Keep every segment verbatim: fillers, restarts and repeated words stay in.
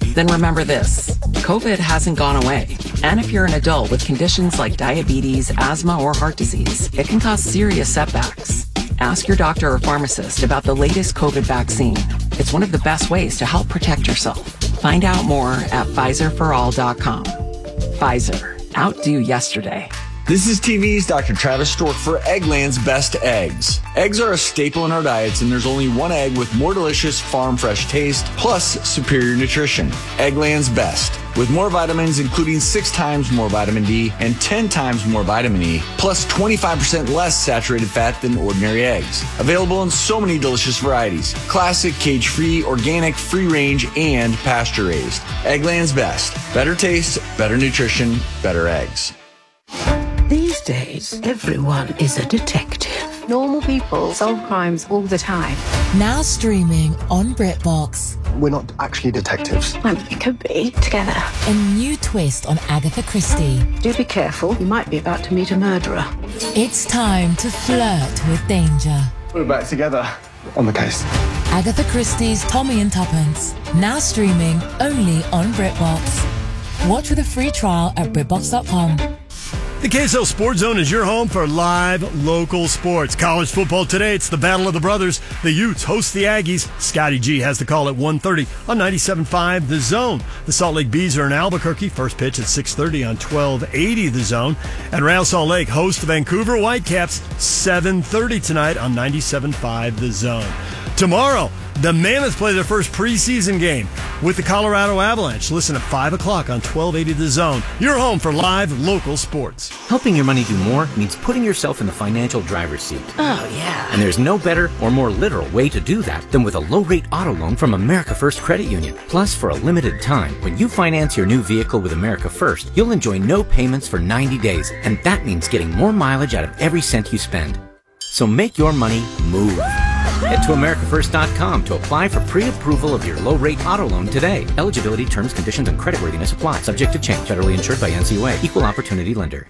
Then remember this, COVID hasn't gone away. And if you're an adult with conditions like diabetes, asthma, or heart disease, it can cause serious setbacks. Ask your doctor or pharmacist about the latest COVID vaccine. It's one of the best ways to help protect yourself. Find out more at Pfizer for all dot com. Pfizer, outdo yesterday. This is T V's Doctor Travis Stork for Eggland's Best Eggs. Eggs are a staple in our diets, and there's only one egg with more delicious farm fresh taste, plus superior nutrition. Eggland's Best, with more vitamins, including six times more vitamin D and ten times more vitamin E, plus twenty-five percent less saturated fat than ordinary eggs. Available in so many delicious varieties: classic, cage-free, organic, free-range, and pasture-raised. Eggland's Best. Better taste, better nutrition, better eggs. These days, everyone is a detective. Normal people solve crimes all the time. Now streaming on BritBox. We're not actually detectives. Well, we could be together. A new twist on Agatha Christie. Do be careful, you might be about to meet a murderer. It's time to flirt with danger. We're back together on the case. Agatha Christie's Tommy and Tuppence. Now streaming only on BritBox. Watch with a free trial at Britbox dot com. The K S L Sports Zone is your home for live local sports. College football today, it's the Battle of the Brothers. The Utes host the Aggies. Scotty G has the call at one thirty on ninety-seven point five The Zone. The Salt Lake Bees are in Albuquerque. First pitch at six thirty on twelve eighty The Zone. And Real Salt Lake hosts the Vancouver Whitecaps seven thirty tonight on ninety-seven point five The Zone. Tomorrow, the Mammoths play their first preseason game with the Colorado Avalanche. Listen at five o'clock on twelve eighty The Zone. Your home for live local sports. Helping your money do more means putting yourself in the financial driver's seat. Oh, yeah. And there's no better or more literal way to do that than with a low-rate auto loan from America First Credit Union. Plus, for a limited time, when you finance your new vehicle with America First, you'll enjoy no payments for ninety days. And that means getting more mileage out of every cent you spend. So make your money move. Head to America First dot com to apply for pre-approval of your low-rate auto loan today. Eligibility, terms, conditions, and creditworthiness apply. Subject to change. Federally insured by N C U A. Equal opportunity lender.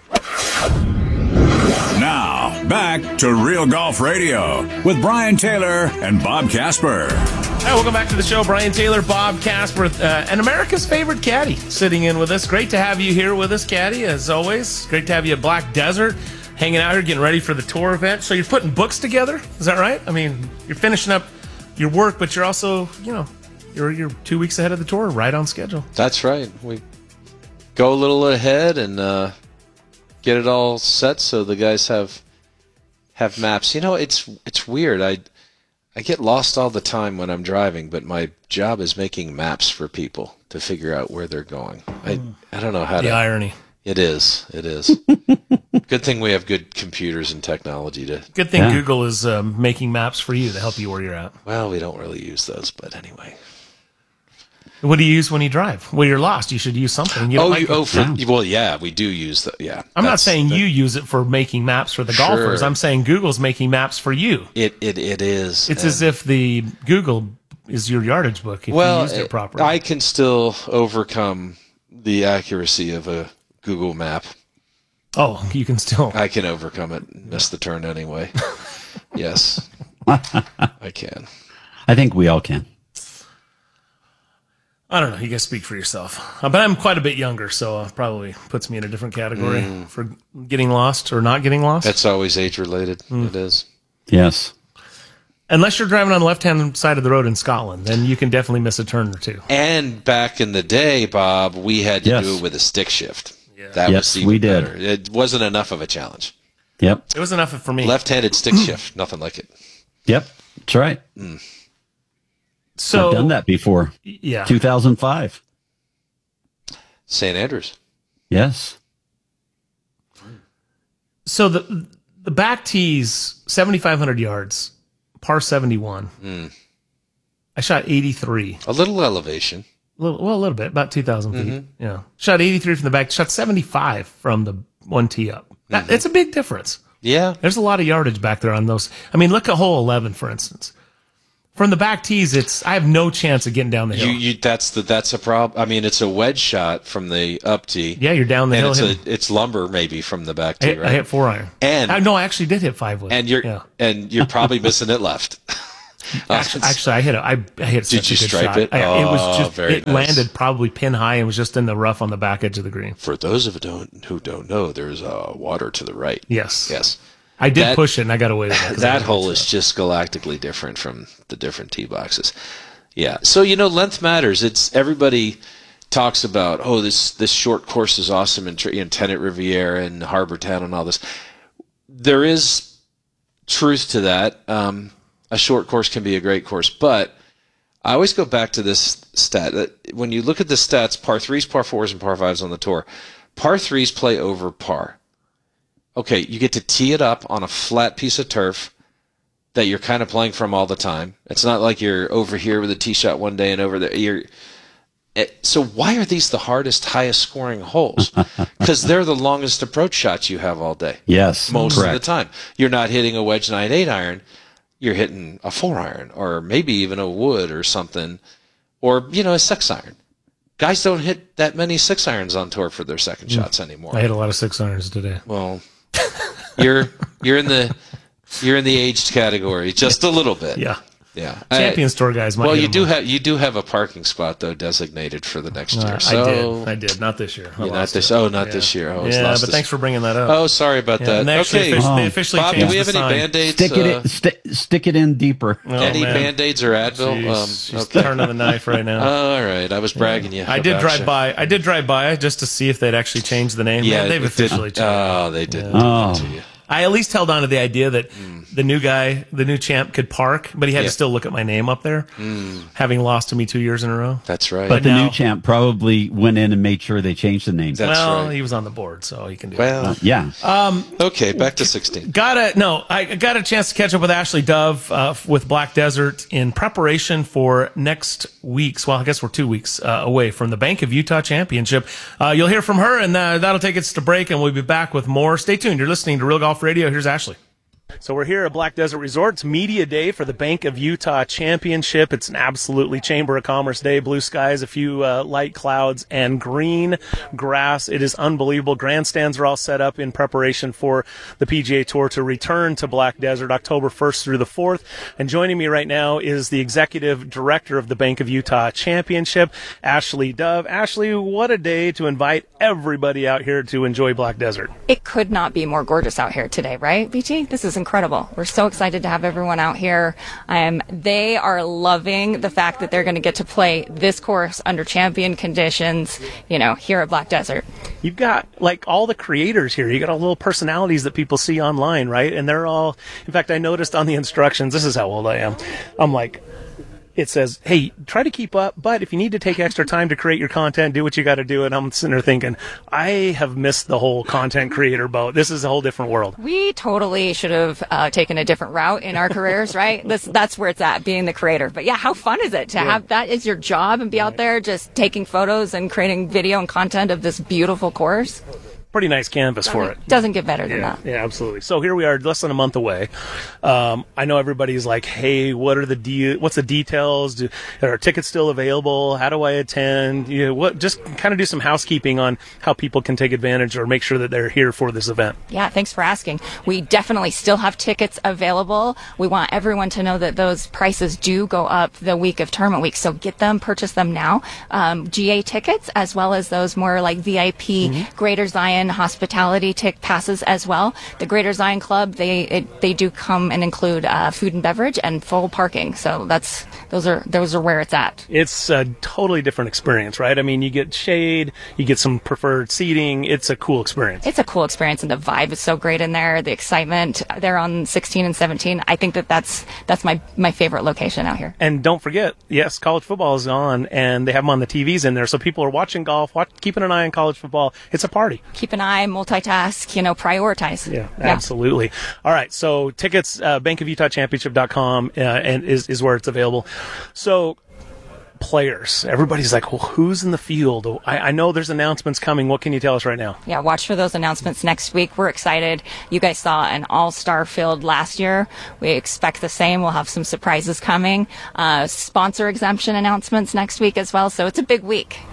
Now, back to Real Golf Radio with Brian Taylor and Bob Casper. Hi, welcome back to the show. Brian Taylor, Bob Casper, uh, and America's favorite caddy sitting in with us. Great to have you here with us, caddy, as always. Great to have you at Black Desert, hanging out here, getting ready for the tour event. So you're putting books together, is that right? I mean, you're finishing up your work, but you're also, you know, you're you're two weeks ahead of the tour, right on schedule. That's right. We go a little ahead and uh, get it all set so the guys have have maps. You know, it's it's weird. I I get lost all the time when I'm driving, but my job is making maps for people to figure out where they're going. I I don't know how the to. The irony. It is. It is. Good thing we have good computers and technology to. Good thing yeah. Google is um, making maps for you to help you where you're at. Well, we don't really use those, but anyway. What do you use when you drive? Well, you're lost. You should use something. You oh, like you, oh, for, yeah. well, yeah, we do use that. Yeah, I'm not saying that, you use it for making maps for the sure. golfers. I'm saying Google's making maps for you. It it it is. It's as if the Google is your yardage book if well, you used it properly. I can still overcome the accuracy of a Google map. Oh, you can still. I can overcome it. Miss the turn anyway. Yes, I can. I think we all can. I don't know. You guys speak for yourself. Uh, but I'm quite a bit younger, so uh, probably puts me in a different category mm. for getting lost or not getting lost. That's always age-related. Mm. It is. Yes. Unless you're driving on the left-hand side of the road in Scotland, then you can definitely miss a turn or two. And back in the day, Bob, we had to yes. do it with a stick shift. Yeah. That yes, was even we did. better. It wasn't enough of a challenge. Yep. It was enough for me. Left-handed stick shift, nothing like it. Yep, that's right. Mm. So I've done that before. Yeah. two thousand five. Saint Andrews. Yes. So the the back tees, seventy-five hundred yards, par seventy-one. Mm. I shot eighty-three. A little elevation. A little, well, a little bit, about two thousand feet. Mm-hmm. Yeah. Shot eighty-three from the back, shot seventy-five from the one tee up. That, Mm-hmm. It's a big difference. Yeah. There's a lot of yardage back there on those. I mean, look at hole eleven, for instance. From the back tees, it's I have no chance of getting down the hill. You, you, that's the that's a problem. I mean, it's a wedge shot from the up tee. Yeah, you're down the and hill. It's, a, it's lumber maybe from the back I tee, hit, right? I hit four iron. And I, no, I actually did hit five wood. And you're yeah. and you're probably missing it left. Actually, actually, I hit a, I, I hit Did such you a good stripe shot. it? I, Oh, it was just very it nice. landed probably pin high and was just in the rough on the back edge of the green. For those of don't who don't know, there's uh, water to the right. Yes, yes. I did That- push it and I got away with it. 'cause I That didn't hole hit is just galactically different from the different tee boxes. Yeah. So you know, length matters. It's everybody talks about, oh, this this short course is awesome in, in Tenet Riviera and Harbor Town and all this. There is truth to that. Um, a short course can be a great course, but I always go back to this stat that when you look at the stats, par threes, par fours, and par fives on the tour, par threes play over par. Okay, you get to tee it up on a flat piece of turf that you're kind of playing from all the time. It's not like you're over here with a tee shot one day and over there. You're, it, so why are these the hardest, highest scoring holes? Because they're the longest approach shots you have all day. Yes, most correct. of the time. You're not hitting a wedge nine eight iron. You're hitting a four iron, or maybe even a wood or something, or you know a six iron. Guys don't hit that many six irons on tour for their second Mm. shots anymore. I hit a lot of six irons today. Well, you're you're in the you're in the aged category just a little bit. Yeah. Yeah. Champions Tour guys might Well, hit you them do up. have you do have a parking spot though designated for the next Uh, year. I So did. I did. Not this year. I You're not lost this. it. Oh, not Yeah. this year. Oh, it's yeah, lost but this- thanks for bringing that up. Oh, sorry about Yeah, that. and they actually Okay, offici- they officially Bob, do changed we have the any sign. band-aids? Stick it, uh, in, sti- stick it in deeper. Oh, any man. band-aids or Advil? Jeez, Um, she's okay. turning the knife right now. All right, I was bragging you. I did about drive you. by. I did drive by just to see if they'd actually changed the name. Yeah, Man, they've it did- officially changed. Oh, they did. Yeah. do that to you. I at least held on to the idea that the new guy, the new champ, could park, but he had Yeah. to still look at my name up there, Mm. having lost to me two years in a row. That's right. But the now- new champ probably went in and made sure they changed the name. That's well, right. he was on the board, so he can do Well, it. Uh, yeah. Um, okay, back to sixteen. Got a no. I got a chance to catch up with Ashley Dove uh, with Black Desert in preparation for next week's. Well, I guess we're two weeks uh, away from the Bank of Utah Championship. Uh, you'll hear from her, and uh, that'll take us to break, and we'll be back with more. Stay tuned. You're listening to Real Golf Radio. Here's Ashley. So we're here at Black Desert Resort. It's media day for the Bank of Utah Championship. It's an absolutely Chamber of Commerce day. Blue skies, a few uh, light clouds, and green grass. It is unbelievable. Grandstands are all set up in preparation for the P G A Tour to return to Black Desert October first through the fourth. And joining me right now is the executive director of the Bank of Utah Championship, Ashley Dove. Ashley, what a day to invite everybody out here to enjoy Black Desert. It could not be more gorgeous out here today, right, B T? This is incredible. We're so excited to have everyone out here. Um, they are loving the fact that they're going to get to play this course under champion conditions, you know, here at Black Desert. You've got like all the creators here. You got all the little personalities that people see online, right? And they're all, in fact, I noticed on the instructions, this is how old I am. I'm like, it says, hey, try to keep up, but if you need to take extra time to create your content, do what you got to do. And I'm sitting there thinking, I have missed the whole content creator boat. This is a whole different world. We totally should have uh, taken a different route in our careers, right? This, that's where it's at, being the creator. But yeah, how fun is it to Yeah. have that as your job and be out there just taking photos and creating video and content of this beautiful course? Pretty nice canvas for it. Doesn't get better than Yeah, that. yeah, absolutely. So here we are, less than a month away. Um, I know everybody's like, "Hey, what are the de- what's the details? Do, are tickets still available? How do I attend? You know, what? Just kind of do some housekeeping on how people can take advantage or make sure that they're here for this event." Yeah, thanks for asking. We definitely still have tickets available. We want everyone to know that those prices do go up the week of tournament week, so get them, purchase them now. Um, G A tickets, as well as those more like V I P Mm-hmm. Greater Zion hospitality tick passes as well. The Greater Zion Club, they it, they do come and include uh, food and beverage and full parking. So that's those are those are where it's at. It's a totally different experience, right? I mean, you get shade, you get some preferred seating. It's a cool experience. It's a cool experience, and the vibe is so great in there. The excitement there on sixteen and seventeen. I think that that's that's my my favorite location out here. And don't forget, yes, college football is on, and they have them on the T Vs in there, so people are watching golf, watch, keeping an eye on college football. It's a party. Keep an eye, multitask, you know, prioritize. Yeah, absolutely. All right, so tickets, uh, bank of utah championship dot com uh, and is, is where it's available. So players, everybody's like, well, who's in the field? I, I know there's announcements coming. What can you tell us right now? Yeah, watch for those announcements next week. We're excited. You guys saw an all-star field last year. We expect the same. We'll have some surprises coming. Uh, sponsor exemption announcements next week as well. So it's a big week.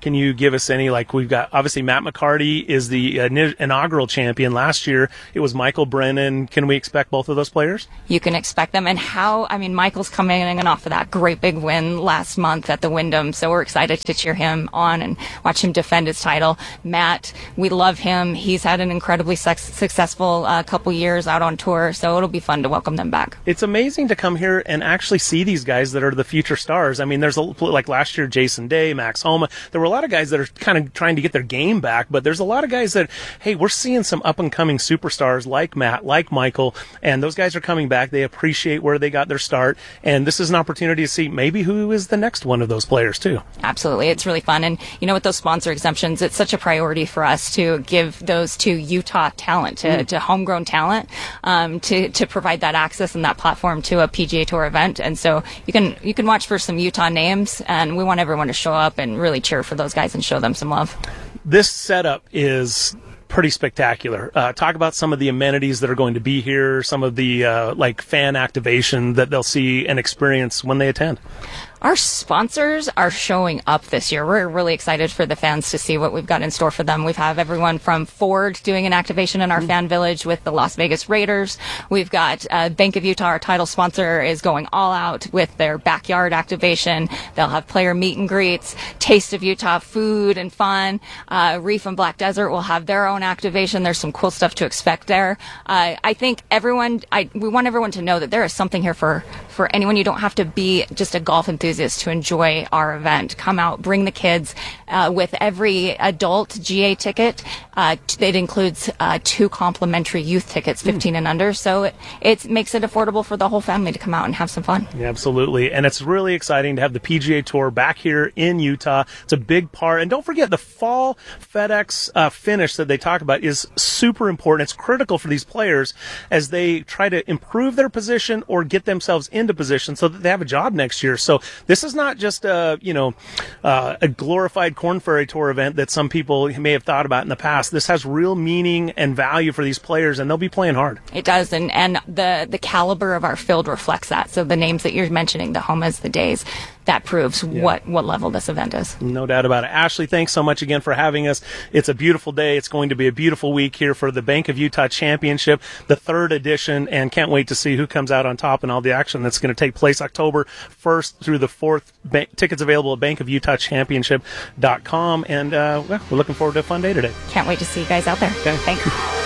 Can you give us any, like, we've got, obviously, Matt McCarty is the uh, inaugural champion. Last year, it was Michael Brennan. Can we expect both of those players? You can expect them. And how, I mean, Michael's coming in off of that great big win last month at the Wyndham, so we're excited to cheer him on and watch him defend his title. Matt, we love him. He's had an incredibly su- successful uh, couple years out on tour, so it'll be fun to welcome them back. It's amazing to come here and actually see these guys that are the future stars. I mean, there's a, like last year, Jason Day, Max Homa. There were a lot of guys that are kind of trying to get their game back, but there's a lot of guys that, hey, we're seeing some up-and-coming superstars like Matt, like Michael, and those guys are coming back. They appreciate where they got their start, and this is an opportunity to see maybe who is the next one of those players, too. Absolutely. It's really fun. And, you know, with those sponsor exemptions, it's such a priority for us to give those to Utah talent, to, mm. to homegrown talent, um, to, to provide that access and that platform to a P G A Tour event. And so you can, you can watch for some Utah names, and we want everyone to show up and really cheer for those guys and show them some love. This setup is pretty spectacular. Uh, talk about some of the amenities that are going to be here, some of the uh, like fan activation that they'll see and experience when they attend. Our sponsors are showing up this year. We're really excited for the fans to see what we've got in store for them. We've have everyone from Ford doing an activation in our mm-hmm. fan village with the Las Vegas Raiders. We've got uh, Bank of Utah, our title sponsor, is going all out with their backyard activation. They'll have player meet and greets, Taste of Utah food and fun. Uh, Reef and Black Desert will have their own activation. There's some cool stuff to expect there. Uh, I think everyone, I, we want everyone to know that there is something here for, for anyone. You don't have to be just a golf enthusiast to enjoy our event. Come out, bring the kids. Uh, with every adult G A ticket, uh, it includes uh, two complimentary youth tickets, fifteen mm. and under. So it, it makes it affordable for the whole family to come out and have some fun. Yeah, absolutely. And it's really exciting to have the P G A Tour back here in Utah. It's a big part. And don't forget, the fall FedEx uh, finish that they talk about is super important. It's critical for these players as they try to improve their position or get themselves into position so that they have a job next year. So this is not just a, you know, uh, a glorified Korn Ferry Tour event that some people may have thought about in the past. This has real meaning and value for these players, and they'll be playing hard. It does, and, and the, the caliber of our field reflects that. So the names that you're mentioning, the Homas, the Days, that proves yeah. what, what level this event is. No doubt about it. Ashley, thanks so much again for having us. It's a beautiful day. It's going to be a beautiful week here for the Bank of Utah Championship, the third edition, and can't wait to see who comes out on top and all the action that's going to take place October first through the fourth. Ba- tickets available at bank of utah championship dot com, and uh, well, we're looking forward to a fun day today. Can't wait to see you guys out there. Okay. Thanks.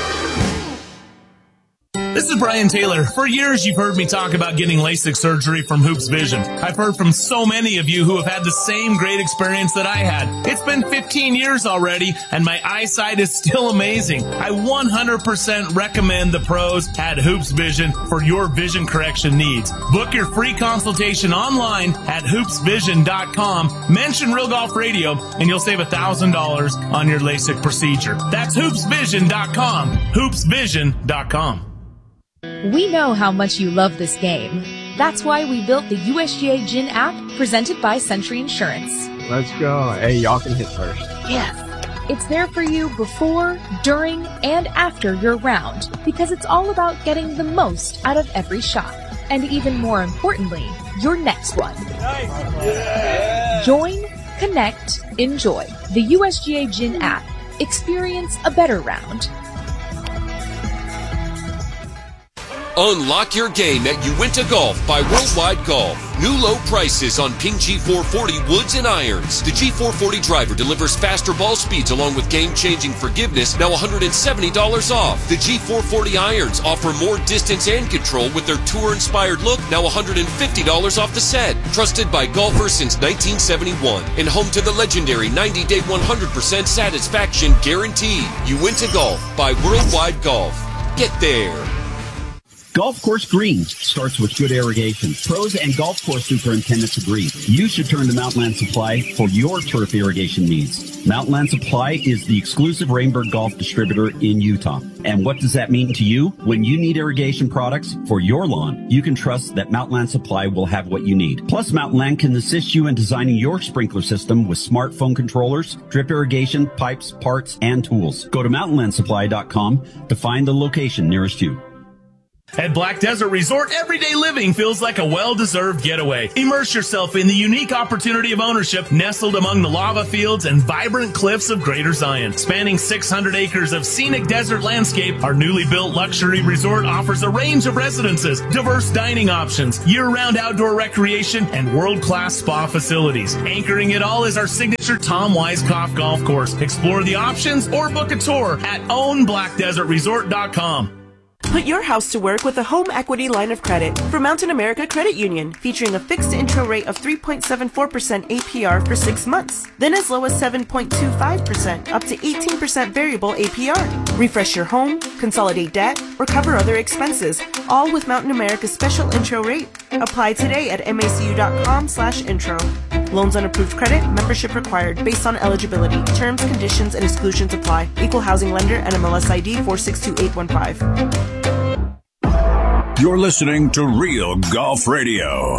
This is Brian Taylor. For years, you've heard me talk about getting LASIK surgery from Hoops Vision. I've heard from so many of you who have had the same great experience that I had. It's been fifteen years already, and my eyesight is still amazing. I one hundred percent recommend the pros at Hoops Vision for your vision correction needs. Book your free consultation online at hoops vision dot com. Mention Real Golf Radio, and you'll save one thousand dollars on your LASIK procedure. That's hoops vision dot com. hoops vision dot com. We know how much you love this game. That's why we built the U S G A Gin app presented by Century Insurance. Let's go. Hey, y'all can hit first. Yes. It's there for you before, during, and after your round because it's all about getting the most out of every shot. And even more importantly, your next one. Nice. Yeah. Join, connect, enjoy. The U S G A Gin app. Experience a better round. Unlock your game at Uinta Golf by Worldwide Golf. New low prices on Ping G four forty woods and irons. The G four forty driver delivers faster ball speeds along with game-changing forgiveness, now one hundred seventy dollars off. The G four forty irons offer more distance and control with their tour-inspired look, now one hundred fifty dollars off the set. Trusted by golfers since nineteen seventy-one and home to the legendary ninety-day one hundred percent satisfaction guarantee. Uinta Golf by Worldwide Golf. Get there. Golf course green starts with good irrigation. Pros and golf course superintendents agree. You should turn to Mountainland Supply for your turf irrigation needs. Mountainland Supply is the exclusive Rainbird Golf distributor in Utah. And what does that mean to you? When you need irrigation products for your lawn, you can trust that Mountainland Supply will have what you need. Plus, Mountainland can assist you in designing your sprinkler system with smartphone controllers, drip irrigation, pipes, parts, and tools. Go to mountain land supply dot com to find the location nearest you. At Black Desert Resort, everyday living feels like a well-deserved getaway. Immerse yourself in the unique opportunity of ownership nestled among the lava fields and vibrant cliffs of Greater Zion. Spanning six hundred acres of scenic desert landscape, our newly built luxury resort offers a range of residences, diverse dining options, year-round outdoor recreation, and world-class spa facilities. Anchoring it all is our signature Tom Weiskopf golf course. Explore the options or book a tour at own black desert resort dot com. Put your house to work with a home equity line of credit from Mountain America Credit Union, featuring a fixed intro rate of three point seven four percent A P R for six months, then as low as seven point two five percent up to eighteen percent variable A P R. Refresh your home, consolidate debt, or cover other expenses, all with Mountain America's special intro rate. Apply today at macu.com slash intro. Loans on approved credit, membership required based on eligibility. Terms, conditions, and exclusions apply. Equal housing lender, N M L S I D four six two eight one five. You're listening to Real Golf Radio.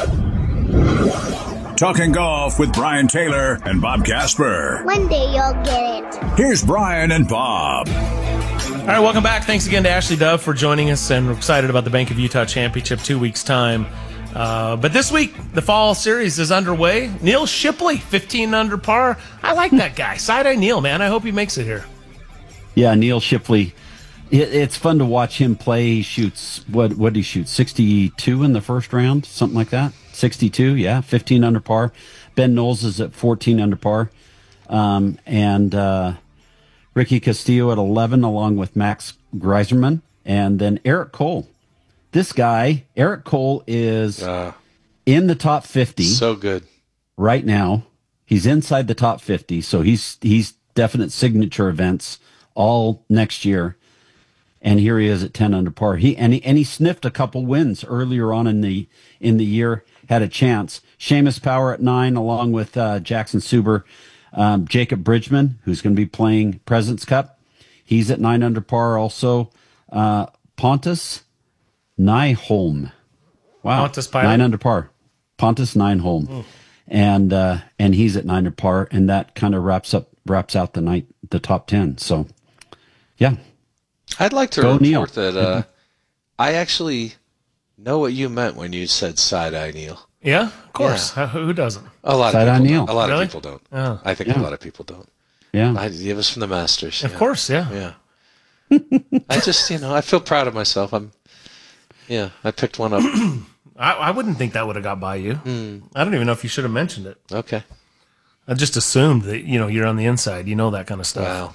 Talking golf with Brian Taylor and Bob Casper. One day you'll get it. Here's Brian and Bob. All right, welcome back. Thanks again to Ashley Dove for joining us, and we're excited about the Bank of Utah Championship, two weeks' time. Uh, but this week, the fall series is underway. Neil Shipley, fifteen under par. I like that guy. Side-eye Neil, man. I hope he makes it here. Yeah, Neil Shipley. It, it's fun to watch him play. He shoots, what what did he shoot, sixty-two in the first round? Something like that? sixty-two, yeah, fifteen under par. Ben Knowles is at fourteen under par. Um, and uh, Ricky Castillo at eleven, along with Max Greiserman. And then Eric Cole. This guy, Eric Cole, is uh, in the top fifty. So good. Right now. He's inside the top fifty, so he's he's definite signature events all next year. And here he is at ten under par. He and he and he sniffed a couple wins earlier on in the in the year. Had a chance. Seamus Power at nine, along with uh, Jackson Suber, um, Jacob Bridgman, who's going to be playing President's Cup. He's at nine under par. Also, uh, Pontus Nyholm. Wow, Pontus Pilot? nine under par. Pontus Nyholm, oh. and uh, and he's at nine under par, and that kind of wraps up wraps out the night the top ten. So, yeah. I'd like to Go report Neil. that uh, I actually know what you meant when you said side-eye Neil. Yeah, of course. Yeah. Who doesn't? A lot Side-eye of people Neil. don't. A lot Really? of people don't. Oh. I think Yeah. a lot of people don't. Yeah. I, it was from the Masters. Of yeah. course, yeah. Yeah. I just, you know, I feel proud of myself. I'm, yeah, I picked one up. I, I wouldn't think that would have got by you. Mm. I don't even know if you should have mentioned it. Okay. I just assumed that, you know, you're on the inside. You know that kind of stuff. Wow.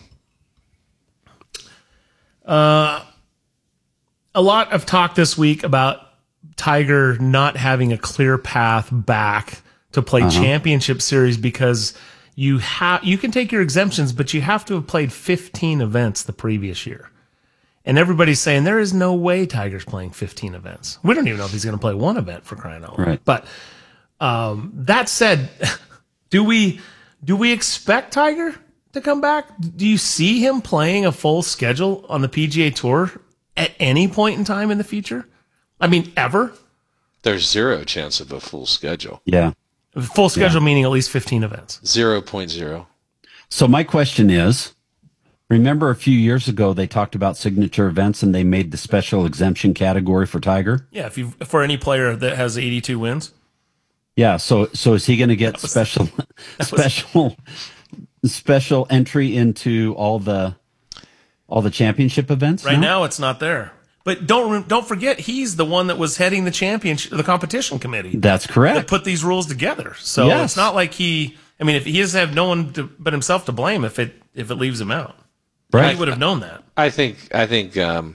Uh, a lot of talk this week about Tiger not having a clear path back to play Uh-huh. championship series because you have you can take your exemptions, but you have to have played fifteen events the previous year. And everybody's saying there is no way Tiger's playing fifteen events. We don't even know if he's going to play one event, for crying out loud. Right. But um, that said, do we do we expect Tiger to come back? Do you see him playing a full schedule on the P G A Tour at any point in time in the future? I mean, ever? There's zero chance of a full schedule. Yeah. Full schedule Yeah. meaning at least fifteen events. zero point zero. So my question is, remember a few years ago they talked about signature events and they made the special exemption category for Tiger? Yeah, if you for any player that has eighty-two wins. Yeah, so so is he going to get was- special special special entry into all the all the championship events? Right now? now it's not there. But don't don't forget he's the one that was heading the championship the competition committee. That's correct. That put these rules together. So Yes. it's not like he I mean if he doesn't have no one to, but himself to blame if it if it leaves him out. Right. He would have known that. I think I think um,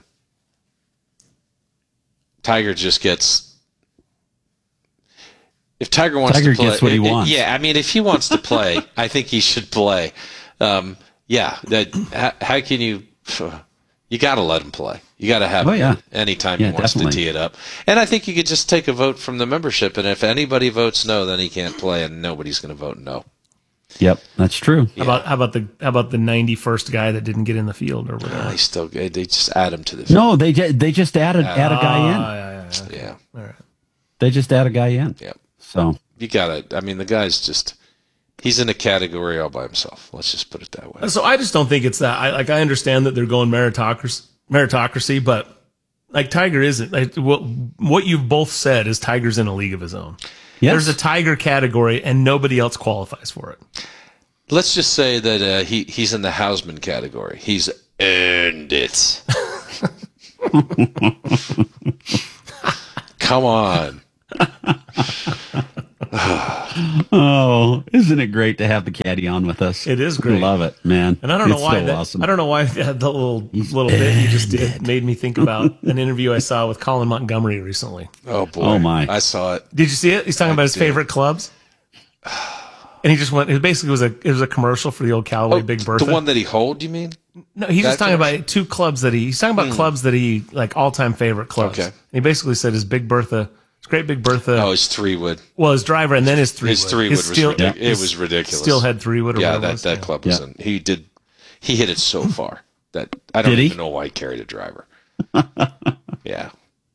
Tiger just gets. If Tiger wants Tiger to play, gets what he it- it- wants. yeah. I mean, if he wants to play, I think he should play. Um, yeah. That. How, how can you? You got to let him play. You got to have Oh, yeah. him anytime Yeah, he wants definitely. to tee it up. And I think you could just take a vote from the membership, and if anybody votes no, then he can't play, and nobody's going to vote no. Yep, that's true. How about how about the how about the ninety-first guy that didn't get in the field or No, whatever? he's still. They just add him to the. No, they ju- they just added add a guy in. Ah, yeah, yeah, yeah. Yeah. All right. They just add a guy in. Yeah. So You gotta. I mean, the guy's just. He's in a category all by himself. Let's just put it that way. So I just don't think it's that. I like I understand that they're going meritocracy, meritocracy, but like Tiger isn't. Like, what, what you've both said is Tiger's in a league of his own. Yes. There's a Tiger category, and nobody else qualifies for it. Let's just say that uh, he he's in the Hausman category. He's earned it. Come on. Oh, isn't it great to have the caddy on with us? It is great. Love it, man. And I don't know It's why so that, awesome. I don't know why that the little little bit you just did made me think about an interview I saw with Colin Montgomery recently. Oh boy. Oh, my. I saw it. Did you see it? He's talking I about his did. favorite clubs. And he just went. It basically was a it was a commercial for the old Callaway Oh, Big Bertha. the one that he hold, you mean? No, he's just That talking commercial? about two clubs that he. He's talking about Hmm. clubs that he like all time favorite clubs. Okay. And he basically said his Big Bertha, his great Big Bertha. Oh, his three wood. Well, his driver and then his three. His three wood was steel, ridiculous. It his was ridiculous. Steelhead three wood. Or Yeah, whatever it that was. that Yeah. club was Yeah. in. He did. He hit it so far that I don't Did he? even know why he carried a driver. Yeah.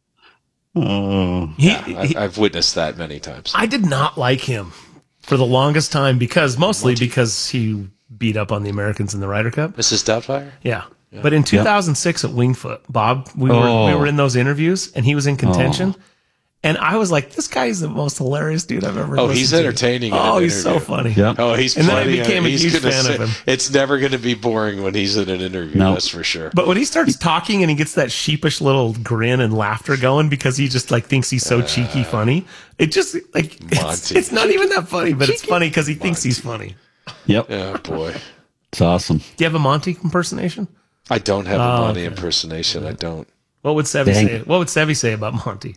Oh, He, Yeah, he- I, I've witnessed that many times. I did not like him for the longest time because mostly because he beat up on the Americans in the Ryder Cup. Missus Doubtfire? Yeah. But in two thousand six at Wingfoot, Bob, we were Oh. we were in those interviews and he was in contention. And I was like, this guy's the most hilarious dude I've ever Oh, listened he's to. entertaining. in Oh, an he's so interview. funny. Yep. Oh, he's And then I funny. became a He's huge gonna fan say- of him. It's never going to be boring when he's in an interview. No. That's for sure. But when he starts talking and he gets that sheepish little grin and laughter going because he just like thinks he's so cheeky funny, it just like it's, Monty. it's not even that funny, but it's funny because he thinks he's funny. Yep. Oh boy, It's awesome. Do you have a Monty impersonation? I don't have a Oh, Monty okay. impersonation. I don't. What would Sevy Dang. say? What would Sevy say about Monty?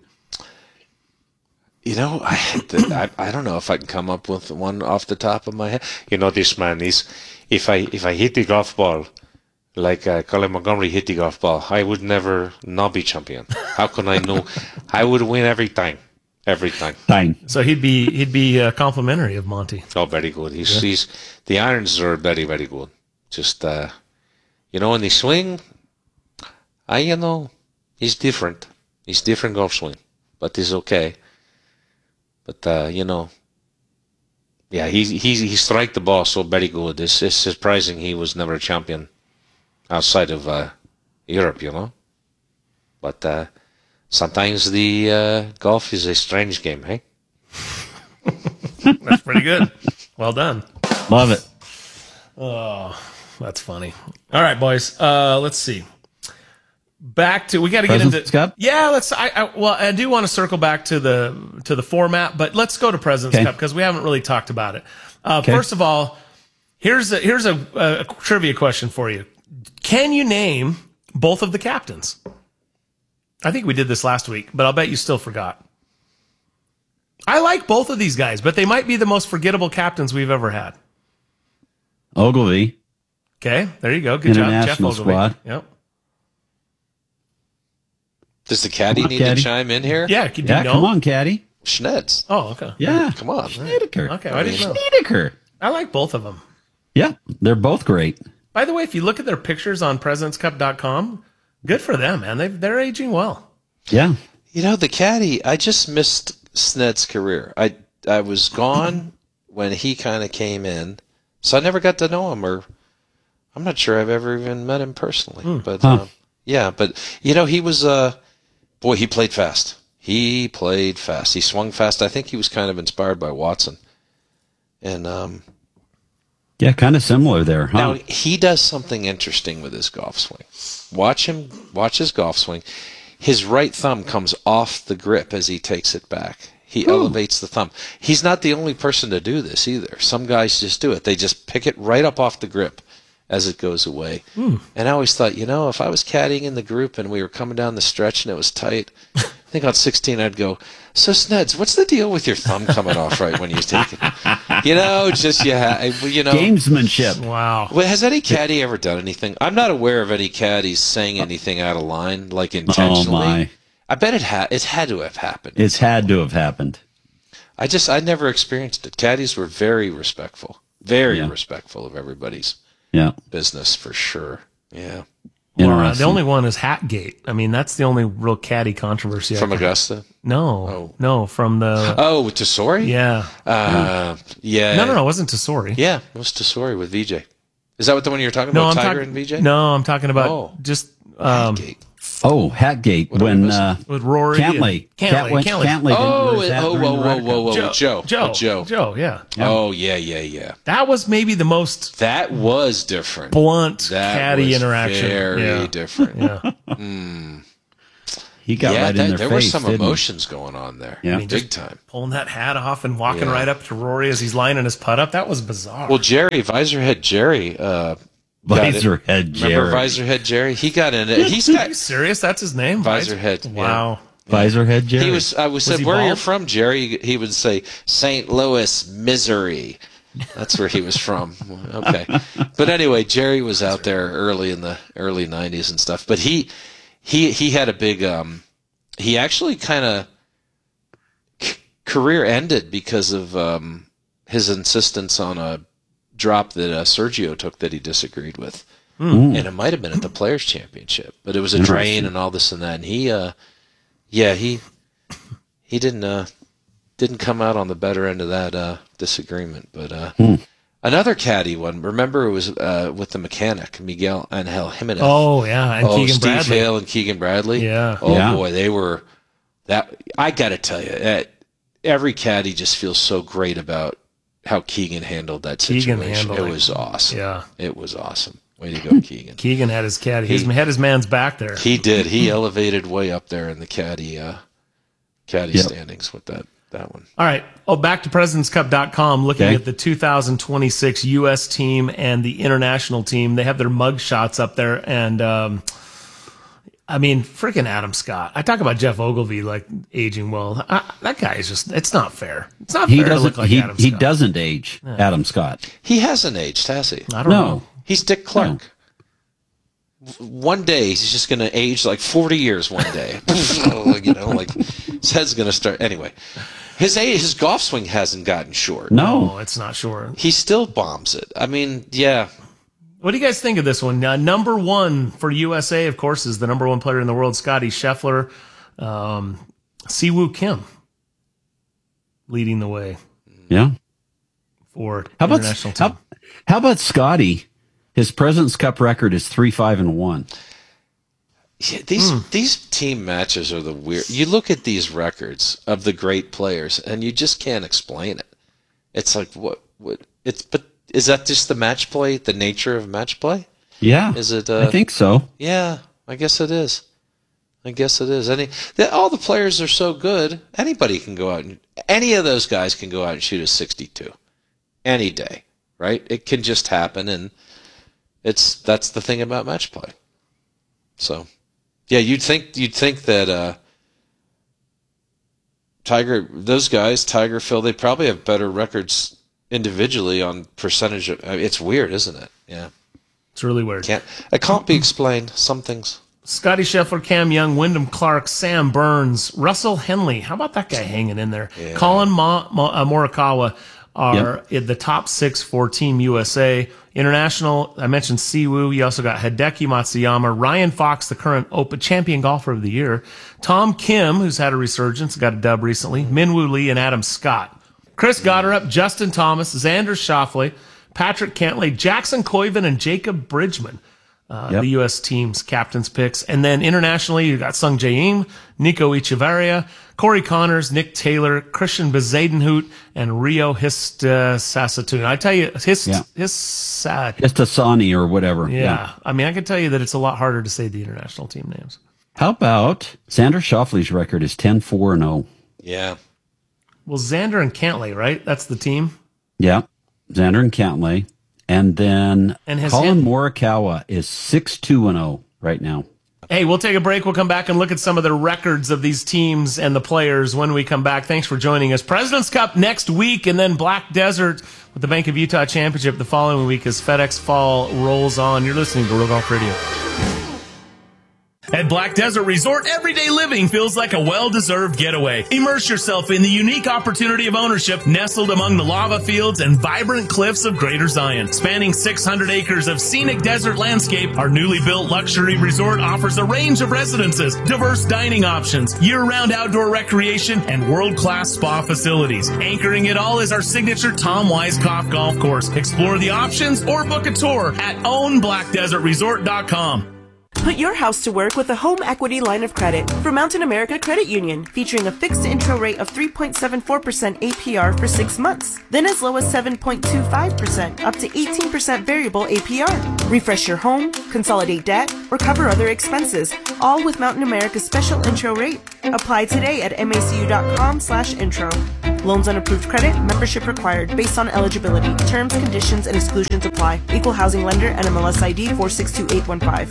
You know, I, I I don't know if I can come up with one off the top of my head. You know, this man is. If I if I hit the golf ball, like uh, Colin Montgomery hit the golf ball, I would never not be champion. How can I know? I would win every time, every time. Fine. So he'd be he'd be uh, complimentary of Monty. Oh, very good. He's, he's the irons are very very good. Just uh, you know, in the swing, I you know, he's different. He's different golf swing, but he's okay. But uh, you know, yeah, he he he strike the ball so very good. It's, it's surprising he was never a champion outside of uh, Europe, you know. But uh, sometimes the uh, golf is a strange game, hey? That's pretty good. Well done. Love it. Oh, that's funny. All right, boys. Uh, let's see. Back to we got to get President's into Cup? yeah. Let's. I, I well, I do want to circle back to the to the format, but let's go to President's Okay. Cup because we haven't really talked about it. Uh, Okay. First of all, here's a, here's a, a trivia question for you. Can you name both of the captains? I think we did this last week, but I'll bet you still forgot. I like both of these guys, but they might be the most forgettable captains we've ever had. Ogilvy. Okay, there you go. Good job, Jeff International Ogilvy. squad. Yep. Does the caddy Come on, need caddy. to chime in here? Yeah, do you Yeah, know? come on, caddy. Schnetz. Oh, okay. Yeah. Come on. Snedeker. Okay, I didn't know. Snedeker. I like both of them. Yeah, they're both great. By the way, if you look at their pictures on presidents cup dot com, good for them, man. They they're aging well. Yeah. You know, the caddy, I just missed Sned's career. I I was gone when he kind of came in, so I never got to know him, or I'm not sure I've ever even met him personally. But Huh. um, yeah, but you know, he was uh, boy, he played fast. He played fast. He swung fast. I think he was kind of inspired by Watson, and um, Yeah, kind of similar there, huh? now he does something interesting with his golf swing. Watch him. Watch his golf swing. His right thumb comes off the grip as he takes it back. He elevates the thumb. He's not the only person to do this either. Some guys just do it. They just pick it right up off the grip as it goes away. Hmm. And I always thought, you know, if I was caddying in the group and we were coming down the stretch and it was tight, I think on sixteen I'd go, so Sneds, what's the deal with your thumb coming off right when you take it? You know, just, yeah, you know. Gamesmanship. Wow. Well, has any caddy ever done anything? I'm not aware of any caddies saying anything out of line, like intentionally. Oh, my. I bet it had it had to have happened. It's had to have happened. I just I never experienced it. Caddies were very respectful, very Yeah. respectful of everybody's Yeah. business for sure. Yeah, Well, uh, the Interesting. only one is Hatgate. I mean, that's the only real caddy controversy. I from can- Augusta. No, Oh. no, from the Oh, Tesori. yeah. uh, yeah. No, no, no, it wasn't Tesori. Yeah, it was Tesori with V J. Is that what the one you were talking No, about? I'm Tiger talking. and V J. No, I'm talking about Oh. just um, Hatgate. Oh, Hatgate What when was it? uh, With Rory Cantley, and- Cantley, Cat- when Cantley. Cantley didn't Oh, lose that oh, during whoa, the whoa, record. whoa, whoa, Joe, Joe, Joe, Oh, Joe, Joe, yeah. Oh, yeah, yeah, yeah. That was maybe the most That was different. blunt That caddy was interaction. Very Yeah. different. Yeah. Mm. He got yeah, right that, in their there face. were some didn't he? emotions going on there. Yeah. I mean, big just time. Pulling that hat off and walking Yeah. right up to Rory as he's lining his putt up. That was bizarre. Well, Jerry, Visorhead Jerry. Uh, got it. Visorhead Jerry. Remember Visorhead Jerry? He got in it. He's Are got you serious? That's his name? Visorhead. Wow. Visorhead Jerry. He was. I was, Was said, he "Where are you bald? from, Jerry?" He would say, "Saint Louis, Missouri." That's where he was from. Okay, but anyway, Jerry was out there early in the early nineties and stuff. But he, he, he had a big. Um, he actually kind of c- career ended because of um, his insistence on a drop that uh, Sergio took that he disagreed with. Mm. And it might have been at the Players Championship, but it was a drain and all this and that. And he, uh, yeah, he he didn't uh, didn't come out on the better end of that uh, disagreement. But uh, mm. another caddy one. Remember, it was uh, with the mechanic Miguel Angel Jimenez. Oh, yeah, and oh, Keegan Steve Bradley. Hale and Keegan Bradley. Yeah. Oh Yeah. boy, they were that. I got to tell you, that every caddy just feels so great about how Keegan handled that Keegan situation. handled it it. was awesome. Yeah. It was awesome. Way to go, Keegan. Keegan had his caddy. He He- had his man's back there. He did. He elevated way up there in the caddy uh, caddy Yep. standings with that that one. All right. Oh, back to presidents cup dot com, looking Okay. at the two thousand twenty-six U S team and the international team. They have their mug shots up there. And, um, I mean, freaking Adam Scott. I talk about Jeff Ogilvy like aging well. I, that guy is just, it's not fair. It's not He fair to doesn't. look like he, Adam he Scott. doesn't age. Adam Scott. He hasn't aged, has he? I don't No. know. He's Dick Clark. One day he's just going to age like forty years. One day, you know, like his head's going to start. Anyway, his age, his golf swing hasn't gotten short. No. No, it's not sure. He still bombs it. I mean, yeah. What do you guys think of this one? Uh, number one for U S A, of course, is the number one player in the world, Scotty Scheffler. Um, Siwoo Kim leading the way Yeah. for How about international team. how, how about Scotty? His President's Cup record is three five and one. Yeah, these Hmm. these team matches are the weird. You look at these records of the great players, and you just can't explain it. It's like what what it's. But is that just the match play? The nature of match play? Yeah. Is it? Uh, I think so. Yeah, I guess it is. I guess it is. Any that all the players are so good. Anybody can go out and any of those guys can go out and shoot a sixty-two any day, right? It can just happen, and it's that's the thing about match play. So, yeah, you'd think you'd think that uh, Tiger, those guys, Tiger, Phil, they probably have better records individually on percentage. Of, I mean, it's weird, isn't it? Yeah, It's really weird. can't it can't be explained. Some things. Scotty Scheffler, Cam Young, Wyndham Clark, Sam Burns, Russell Henley. How about that guy hanging in there? Yeah. Colin Ma- Ma- uh, Morikawa are in the top six for Team U S A. International, I mentioned Siwoo. You also got Hideki Matsuyama, Ryan Fox, the current Open champion golfer of the year, Tom Kim, who's had a resurgence, got a dub recently, Minwoo Lee, and Adam Scott. Chris Gotterup, Justin Thomas, Xander Schauffele, Patrick Cantlay, Jackson Koiven, and Jacob Bridgman. Uh, Yep. The U S team's captain's picks. And then internationally, you got Sung Jae Im, Nico Echeverria, Corey Connors, Nick Taylor, Christian Bezadenhout, and Rio Hist uh, Saskatoon. I tell you, Hist, Yeah. Hist, uh, Just a Sani or whatever. yeah. I mean, I can tell you that it's a lot harder to say the international team names. How about Xander Schauffele's record is ten four and oh. Yeah. Well, Xander and Cantlay, right? That's the team. Yeah. Xander and Cantlay. And then And has Colin him- Morikawa is six two and oh right now. Hey, we'll take a break. We'll come back and look at some of the records of these teams and the players when we come back. Thanks for joining us. President's Cup next week, and then Black Desert with the Bank of Utah Championship the following week as FedEx Fall rolls on. You're listening to Real Golf Radio. At Black Desert Resort, everyday living feels like a well-deserved getaway. Immerse yourself in the unique opportunity of ownership nestled among the lava fields and vibrant cliffs of Greater Zion. Spanning six hundred acres of scenic desert landscape, our newly built luxury resort offers a range of residences, diverse dining options, year-round outdoor recreation, and world-class spa facilities. Anchoring it all is our signature Tom Weiskopf golf course. Explore the options or book a tour at own black desert resort dot com. Put your house to work with a home equity line of credit from Mountain America Credit Union, featuring a fixed intro rate of three point seven four percent A P R for six months, then as low as seven point two five percent up to eighteen percent variable A P R. Refresh your home, consolidate debt, or cover other expenses, all with Mountain America's special intro rate. Apply today at macu.com slash intro. Loans on approved credit, membership required, based on eligibility. Terms, conditions, and exclusions apply. Equal housing lender, N M L S I D four six two eight one five.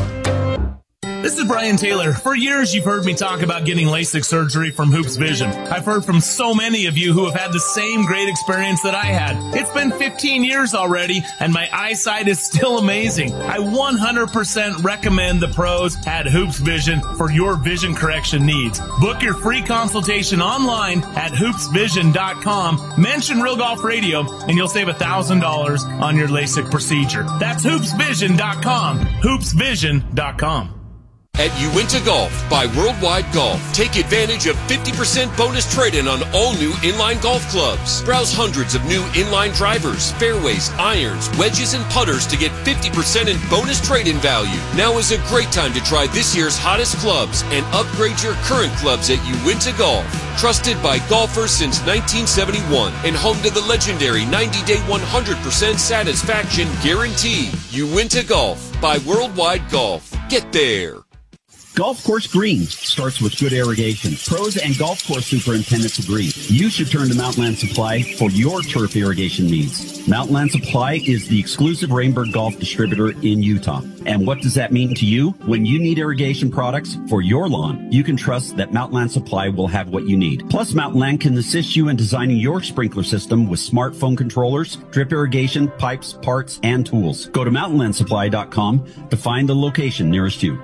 This is Brian Taylor. For years, you've heard me talk about getting LASIK surgery from Hoops Vision. I've heard from so many of you who have had the same great experience that I had. It's been fifteen years already, and my eyesight is still amazing. I one hundred percent recommend the pros at Hoops Vision for your vision correction needs. Book your free consultation online at hoops vision dot com. Mention Real Golf Radio, and you'll save one thousand dollars on your LASIK procedure. That's hoops vision dot com. hoops vision dot com. At Uinta Golf by Worldwide Golf, take advantage of fifty percent bonus trade-in on all new inline golf clubs. Browse hundreds of new inline drivers, fairways, irons, wedges, and putters to get fifty percent in bonus trade-in value. Now is a great time to try this year's hottest clubs and upgrade your current clubs at Uinta Golf. Trusted by golfers since nineteen seventy-one and home to the legendary ninety-day one hundred percent satisfaction guarantee. Uinta Golf by Worldwide Golf. Get there. Golf course green starts with good irrigation. Pros and golf course superintendents agree. You should turn to Mountainland Supply for your turf irrigation needs. Mountainland Supply is the exclusive Rainbird Golf distributor in Utah. And what does that mean to you? When you need irrigation products for your lawn, you can trust that Mountainland Supply will have what you need. Plus, Mountainland can assist you in designing your sprinkler system with smartphone controllers, drip irrigation, pipes, parts, and tools. Go to mountain land supply dot com to find the location nearest you.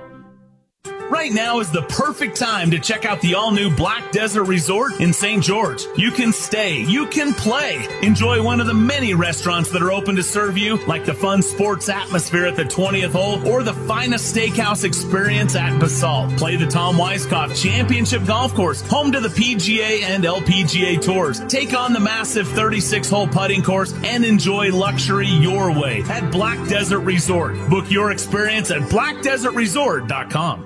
Right now is the perfect time to check out the all-new Black Desert Resort in Saint George. You can stay, you can play, enjoy one of the many restaurants that are open to serve you, like the fun sports atmosphere at the twentieth hole or the finest steakhouse experience at Basalt. Play the Tom Weiskopf Championship Golf Course, home to the P G A and L P G A tours. Take on the massive thirty-six hole putting course and enjoy luxury your way at Black Desert Resort. Book your experience at black desert resort dot com.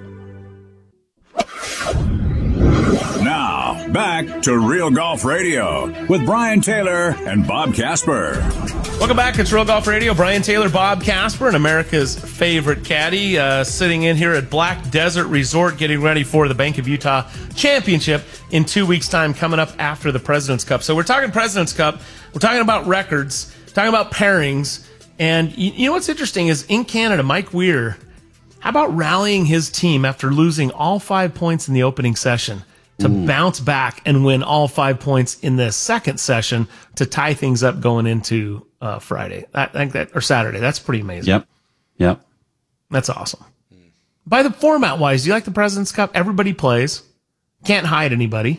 Now, back to Real Golf Radio with Brian Taylor and Bob Casper. Welcome back. It's Real Golf Radio. Brian Taylor, Bob Casper, and America's favorite caddy, uh, sitting in here at Black Desert Resort, getting ready for the Bank of Utah Championship in two weeks' time, coming up after the President's Cup. So we're talking President's Cup. We're talking about records, talking about pairings. And you, you know what's interesting is in Canada, Mike Weir, how about rallying his team after losing all five points in the opening session to Ooh. bounce back and win all five points in the second session to tie things up going into uh, Friday, I think that or Saturday. That's pretty amazing. Yep, yep, that's awesome. By the format wise, do you like the President's Cup? Everybody plays, can't hide anybody.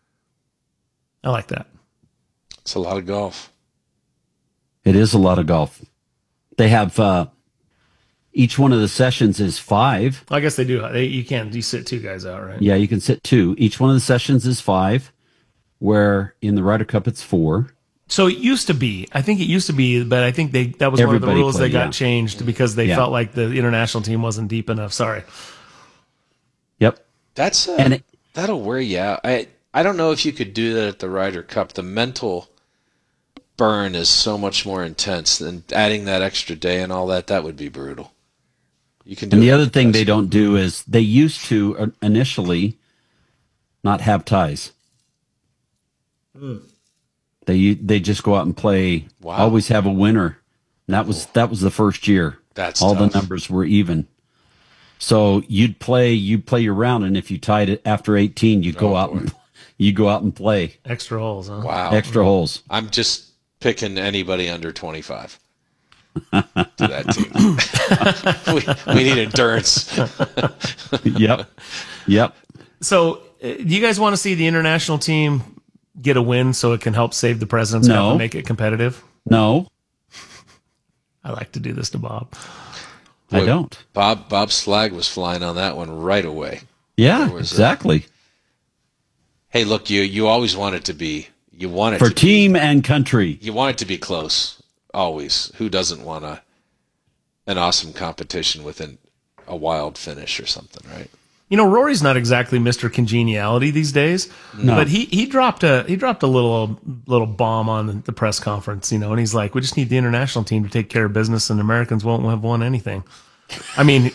I like that. It's a lot of golf. It is a lot of golf. They have. Uh, Each one of the sessions is five. I guess they do. They, you can you sit two guys out, right? Yeah, you can sit two. Each one of the sessions is five, where in the Ryder Cup it's four. So it used to be. I think it used to be, but I think they that was Everybody one of the rules played, that got yeah. changed because they yeah. felt like the international team wasn't deep enough. Sorry. Yep. That's uh, and it, that'll wear you out. I I don't know if you could do that at the Ryder Cup. The mental burn is so much more intense, and adding that extra day and all that, that would be brutal. You can do and the other thing they don't do is they used to initially not have ties. Mm. They they just go out and play. Wow. Always have a winner. And that was that was the first year. That's all tough. The numbers were even. So you'd play you play your round, and if you tied it after eighteen, you'd go oh, out boy. and you go out and play extra holes. Huh? Wow, extra holes. I'm just picking anybody under twenty-five. To that team. we, we need endurance. Yep. Yep. So, uh, do you guys want to see the international team get a win so it can help save the President's no. Cup and make it competitive? No. I like to do this to Bob. I Boy, don't. Bob Bob's flag was flying on that one right away. Yeah, exactly. A, hey, look, you you always want it to be you want it for to team be, and country. You want it to be close. Always. Who doesn't want a an awesome competition with an a wild finish or something, right? You know, Rory's not exactly Mister Congeniality these days, No. but he, he dropped a he dropped a little little bomb on the press conference, you know, and he's like, "We just need the international team to take care of business, and Americans won't have won anything." I mean,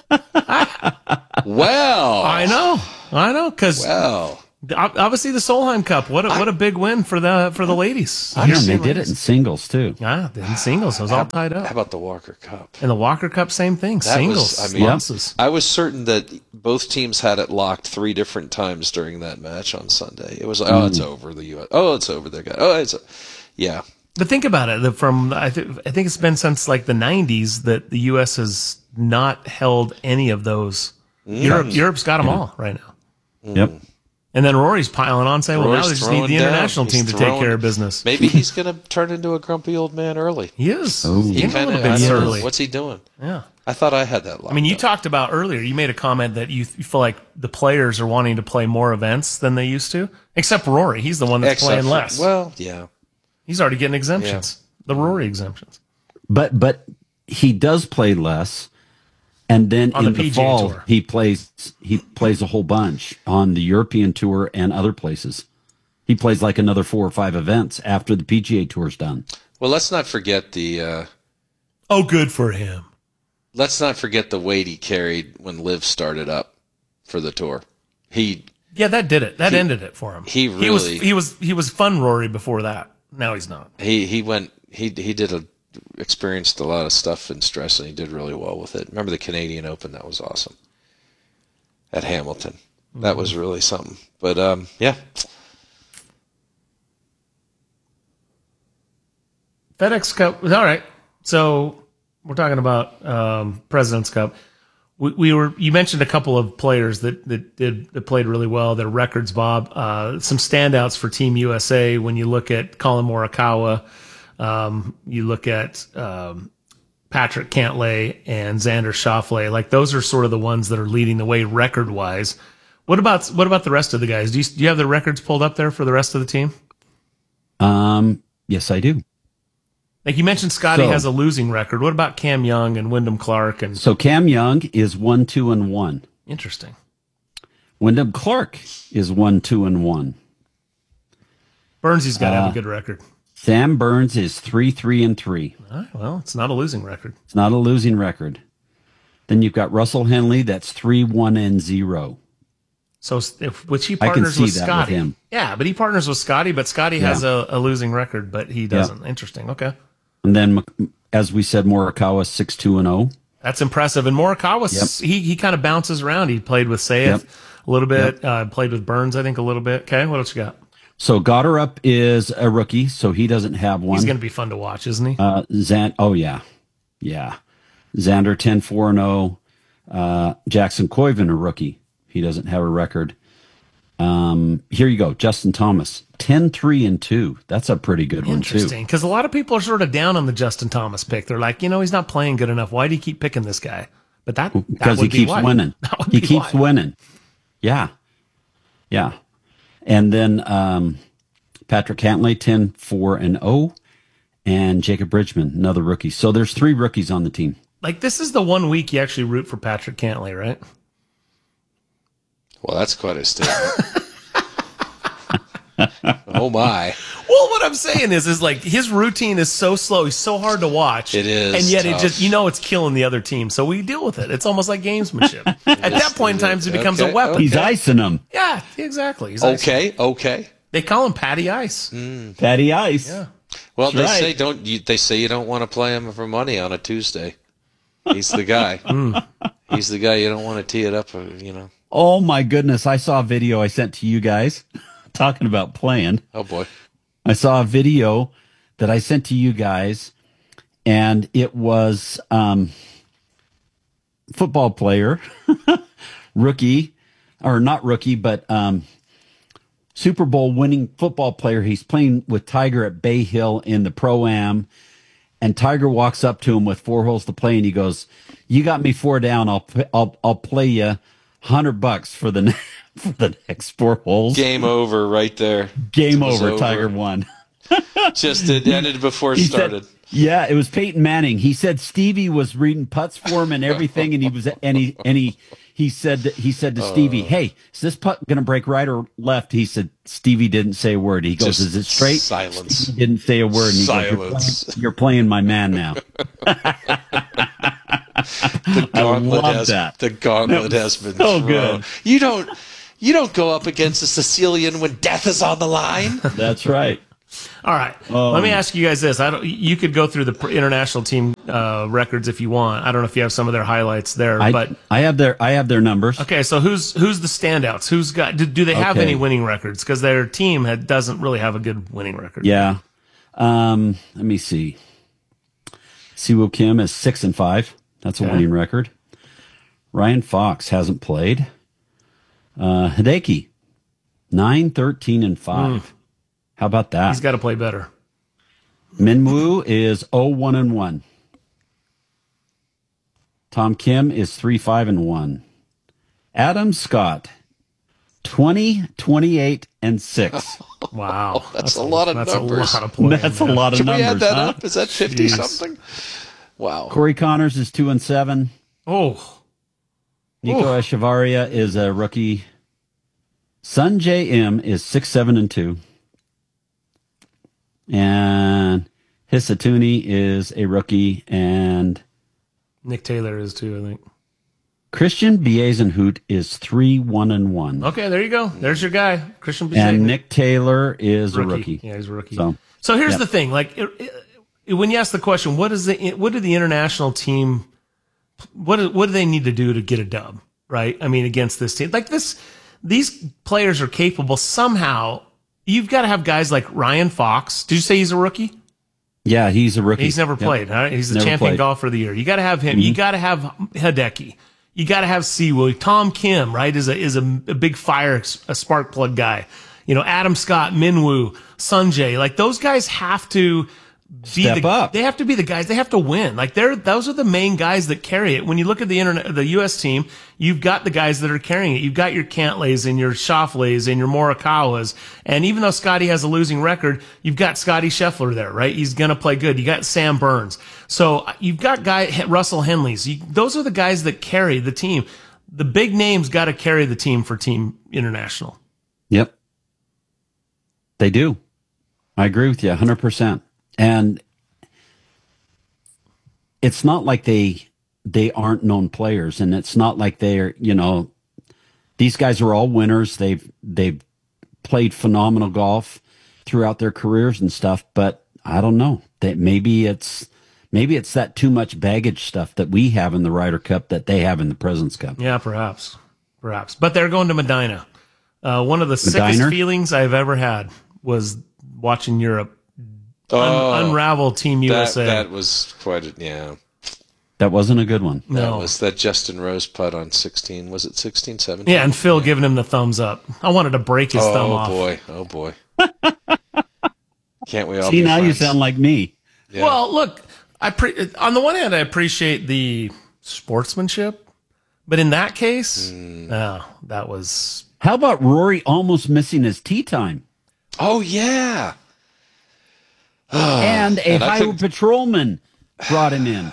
well, I know, I know, because well, obviously the Solheim Cup, what a, what a big win for the for the ladies. I know, they did it in singles too. Yeah, in singles, it was all tied up. How about the Walker Cup? And the Walker Cup, same thing, That singles. was, I mean, losses. I was certain that both teams had it locked three different times during that match on Sunday. It was like, oh, it's over the U S. Oh, it's over the guy. Oh, it's yeah. But think about it. The, from I, th- I think it's been since like the nineties that the U S has not held any of those. Mm. Europe, Europe's got them Yeah. all right now. Yep. And then Rory's piling on, saying, "Well, Rory's now they just need throwing the down. international He's team to throwing- take care of business." Maybe he's going to turn into a grumpy old man early. He is. Oh. He's He getting a kind little of bit surly. What's he doing? Yeah. I thought I had that locked I mean, you up. talked about earlier. You made a comment that you, you feel like the players are wanting to play more events than they used to, except Rory. He's the one that's Except playing for- less. Well, yeah. He's already getting exemptions. The Rory exemptions. But but he does play less, and then On in the the, P G A fall Tour. he plays he plays a whole bunch on the European Tour and other places. He plays like another four or five events after the P G A Tour's done. Well, let's not forget the. Uh, Oh, good for him. let's not forget the weight he carried when Liv started up for the tour. He Yeah, that did it. That He- ended it for him. he he was really- he was he was fun Rory before that. Now he's not. he he went he he did a experienced a lot of stuff and stress, and he did really well with it. Remember the Canadian Open? That was awesome at Hamilton. That was really something. But um, yeah, FedEx Cup. All right. So we're talking about um, President's Cup. We, we were. You mentioned a couple of players that that did that played really well. Their records, Bob. Uh, some standouts for Team U S A. When you look at Colin Morikawa, um, you look at um, Patrick Cantlay and Xander Schauffele. Like those are sort of the ones that are leading the way record wise. What about what about the rest of the guys? Do you, do you have the records pulled up there for the rest of the team? Um, yes, I do. Like you mentioned, Scotty So- has a losing record. What about Cam Young and Wyndham Clark? And So Cam Young is one, two, and one. interesting. Wyndham Clark is one, two, and one. Burnsy's got to have Uh, a good record. Sam Burns is three, three, and three. All right, well, it's not a losing record. It's not a losing record. Then you've got Russell Henley. That's three, one, and zero. So if which he I can partners see with that with Scotty. him. Yeah, but he partners with Scotty, but Scotty has a, a losing record, but he doesn't. Interesting. Okay. And then, as we said, Morikawa six, two, and zero. That's impressive. And Morikawa, Yep. he he kind of bounces around. He played with Sayeth Yep. a little bit, uh, played with Burns, I think, a little bit. Okay, what else you got? So Gotterup is a rookie, so he doesn't have one. He's going to be fun to watch, isn't he? Uh, Zan, oh yeah, yeah. Xander ten, four, and zero. Uh, Jackson Koiven, a rookie. He doesn't have a record. Um, here you go, Justin Thomas, ten, three, and two. That's a pretty good one too. Interesting, because a lot of people are sort of down on the Justin Thomas pick. They're like, you know, he's not playing good enough. Why do you keep picking this guy? But that that Because he would be keeps why. winning. That would He be keeps why. winning. Yeah, yeah. And then um, Patrick Cantlay, ten, four, and zero, and Jacob Bridgman, another rookie. So there's three rookies on the team. Like this is the one week you actually root for Patrick Cantlay, right? well, that's quite a statement. Oh my! Well, what I'm saying is, is like his routine is so slow. He's so hard to watch. It is and yet it tough. just you know it's killing the other team. So we deal with it. It's almost like gamesmanship. At that point in time, it becomes Okay, a weapon. He's icing them. Yeah, exactly. He's icing. Okay, okay. They call him Patty Ice. Patty Ice. Yeah. Well, That's they right. say don't. You, they say you don't want to play him for money on a Tuesday. He's the guy. Mm. He's the guy you don't want to tee it up. uh, You know. Oh my goodness! I saw a video I sent to you guys talking about playing. Oh boy. I saw a video that I sent to you guys, and it was um, football player, rookie, or not rookie, but um, Super Bowl winning football player. He's playing with Tiger at Bay Hill in the Pro-Am, and Tiger walks up to him with four holes to play, and he goes, "You got me four down. I'll I'll I'll play you hundred bucks for the." For the next four holes. Game over right there. Game It was over, Tiger won. Just it ended before it He started. Said, yeah, it was Peyton Manning. He said Stevie was reading putts for him and everything, and he was and he and he he said that he said to Stevie, "Hey, is this putt going to break right or left?" He said Stevie didn't say a word. He goes, Just "Is it straight?" silence. Stevie didn't say a word. And he Silence. goes, you're, playing, you're playing my man now. The gauntlet love has that. the gauntlet That has was been so thrown. good. You don't you don't go up against a Sicilian when death is on the line. That's right. All right. Um, Let me ask you guys this. I don't. You could go through the pr- international team uh, records if you want. I don't know if you have some of their highlights there, I, but I have their I have their numbers. okay. So who's who's the standouts? Who's got? Do, do they have Okay. any winning records? Because their team had, doesn't really have a good winning record. Yeah. Um, let me see. Siwoo Kim is six and five. That's a Okay. winning record. Ryan Fox hasn't played. Uh, Hideki, nine, thirteen, and five. How about that? He's got to play better. Minwoo is oh, one, and one. Tom Kim is three, five, and one. Adam Scott, twenty, twenty-eight, and six. Wow. That's, a lot of that's numbers. a lot of playing, That's a man. lot of Can we numbers. add that huh? up? Is that fifty Jeez. something? Wow. Corey Connors is two and seven. Oh. Nico Oh. Echevarria is a rookie. Sun J M is six, seven, and two. And Hisatuni is a rookie. And Nick Taylor is too, I think. Christian Biesenhout is three, one, and one. Okay, there you go. There's your guy, Christian Bijet. And Nick Taylor is a rookie. Yeah, he's a rookie. So, So here's yep. the thing: like, it, it, when you ask the question, what is the what did the international team, what do, what do they need to do to get a dub? Right? I mean, against this team, like this, these players are capable somehow. You've got to have guys like Ryan Fox. Did you say he's a rookie? Yeah, he's a rookie. He's never Yep. played. Huh? He's the Never champion played. golfer of the year. You got to have him. You Mhm. got to have Hideki. You got to have Siwoo. Tom Kim, right, is a is a, a big fire, a spark plug guy. You know, Adam Scott, Minwoo, Sunjay, like those guys have to be Step the, up. They have to be the guys. They have to win. Like they're those are the main guys that carry it. When you look at the internet, the U S team, you've got the guys that are carrying it. You've got your Cantlays and your Shoffleys and your Morikawas. And even though Scotty has a losing record, you've got Scotty Scheffler there, right? He's going to play good. You got Sam Burns. So you've got guy Russell Henleys. You, those are the guys that carry the team. The big names got to carry the team for Team International. Yep. They do. I agree with you one hundred percent. And it's not like they they aren't known players, and it's not like they're, you know, these guys are all winners. They've they've played phenomenal golf throughout their careers and stuff, but I don't know. That maybe it's maybe it's that too much baggage stuff that we have in the Ryder Cup that they have in the President's Cup. Yeah, perhaps. Perhaps. But they're going to Medina. Uh, one of the sickest Medina? feelings I've ever had was watching Europe Oh, un- unravel Team U S A. That, that was quite a, yeah. That wasn't a good one. That No. was that Justin Rose putt on sixteen. Was it sixteen, seventeen? Yeah, and Phil giving him the thumbs up. I wanted to break his oh, thumb off. boy. Oh, boy. Can't we all See, be now you friends? sound like me. Yeah. Well, look, I pre- on the one hand, I appreciate the sportsmanship, but in that case, Mm. no, that was. How about Rory almost missing his tee time? Oh, yeah. and a And I highway couldn't- patrolman brought him in.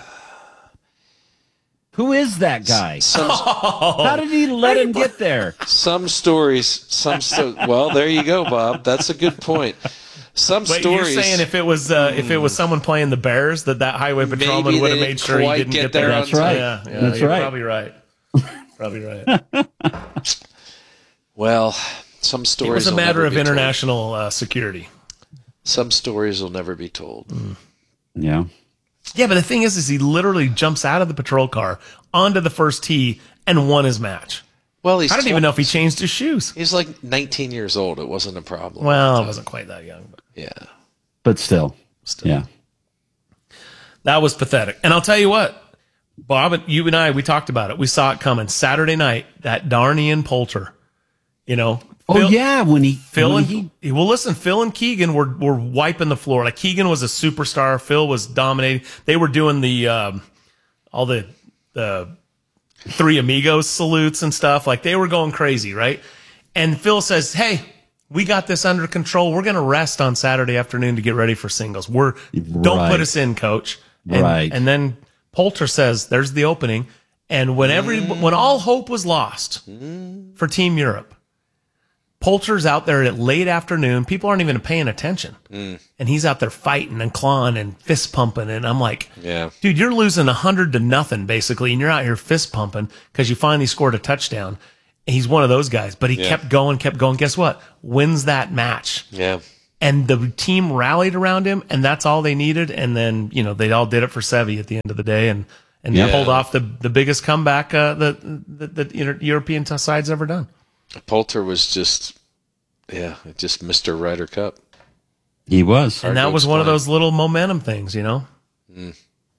Who is that guy? Some, How did he let him get there? some stories, some sto- well, there you go, Bob. That's a good point. Some Wait, stories. you're saying if it was uh, if it was someone playing the Bears, that that highway patrolman Maybe would have they made didn't sure he quite didn't get get, there there. on That's right. Yeah, yeah, That's you're right. probably right. Probably right. Well, some It stories. was a will matter never of be told. international uh, security. Some stories will never be told. Yeah. Yeah, but the thing is, is he literally jumps out of the patrol car onto the first tee and won his match. Well, he's I don't even know if he changed his shoes. He's like nineteen years old. It wasn't a problem. Well, I wasn't quite that young, but Yeah. But still. Still. Yeah. that was pathetic. And I'll tell you what, Bob, you and I, we talked about it. We saw it coming Saturday night. That darn Ian Poulter, you know. Oh, Phil- yeah. When he. Phil when and he, well, listen, Phil and Keegan were were wiping the floor. Like Keegan was a superstar. Phil was dominating. They were doing the um, all the the Three Amigos salutes and stuff. Like they were going crazy, right? And Phil says, "Hey, We got this under control. We're going to rest on Saturday afternoon to get ready for singles. We're don't Right. put us in, coach. And, Right. And then Poulter says, "There's the opening." And when every when all hope was lost for Team Europe, Poulter's out there at late afternoon. People aren't even paying attention, Mm. and he's out there fighting and clawing and fist pumping. And I'm like, Yeah. dude, you're losing a hundred to nothing basically, and you're out here fist pumping because you finally scored a touchdown. He's one of those guys, but he Yeah. kept going, kept going. Guess what? Wins that match. Yeah. And the team rallied around him, and that's all they needed. And then, you know, they all did it for Sevi at the end of the day, and and Yeah. pulled off the the biggest comeback uh, that the, the European side's ever done. Poulter was just, yeah, just Mister Ryder Cup. He was. And that was one of those little momentum things, you know? Mm.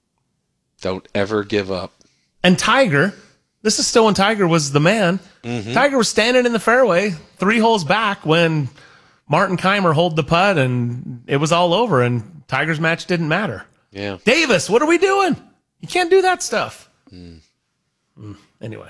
Don't ever give up. And Tiger, this is still when Tiger was the man. Mhm. Tiger was standing in the fairway three holes back when Martin Keimer holed the putt, and it was all over, and Tiger's match didn't matter. Yeah. Davis, what are we doing? You can't do that stuff. Mm. Anyway,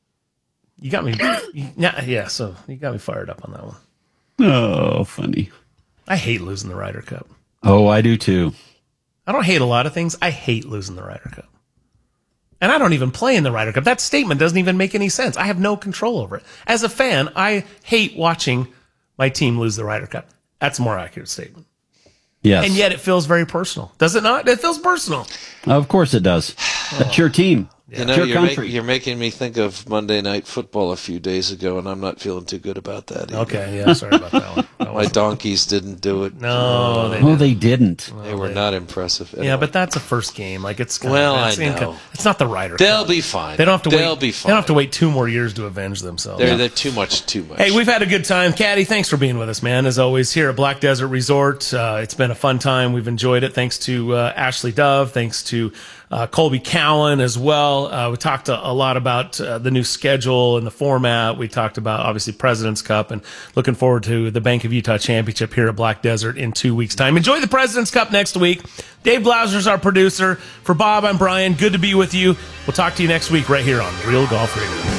you got me. You, yeah, yeah, so you got me fired up on that one. Oh, funny. I hate losing the Ryder Cup. Oh, I do too. I don't hate a lot of things. I hate losing the Ryder Cup. And I don't even play in the Ryder Cup. That statement doesn't even make any sense. I have no control over it. As a fan, I hate watching my team lose the Ryder Cup. That's a more accurate statement. Yes. And yet it feels very personal. Does it not? It feels personal. Of course it does. That's your team. You know, It's your you're, make, country. you're making me think of Monday Night Football a few days ago, and I'm not feeling too good about that either. Okay, yeah, sorry about that one. That My donkeys didn't do it. No, they Oh, they didn't. They were not impressive. at Yeah, all. but that's a first game. Like it's kind Well, of, it's I inco- know. It's not the Ryder They'll Cup. be fine. They don't have to They'll wait. be They don't have to wait two more years to avenge themselves. They're, they're too much, too much. Hey, we've had a good time. Caddy, thanks for being with us, man. As always, here at Black Desert Resort. Uh, it's been a fun time. We've enjoyed it. Thanks to uh, Ashley Dove. Thanks to uh, Colby Cowan as well. Uh, we talked a, a lot about uh, the new schedule and the format. We talked about, obviously, President's Cup, and looking forward to the Bank of Utah Championship here at Black Desert in two weeks' time. Enjoy the President's Cup next week. Dave Blauser's our producer. For Bob, I'm Brian. Good to be with you. We'll talk to you next week right here on Real Golf Radio.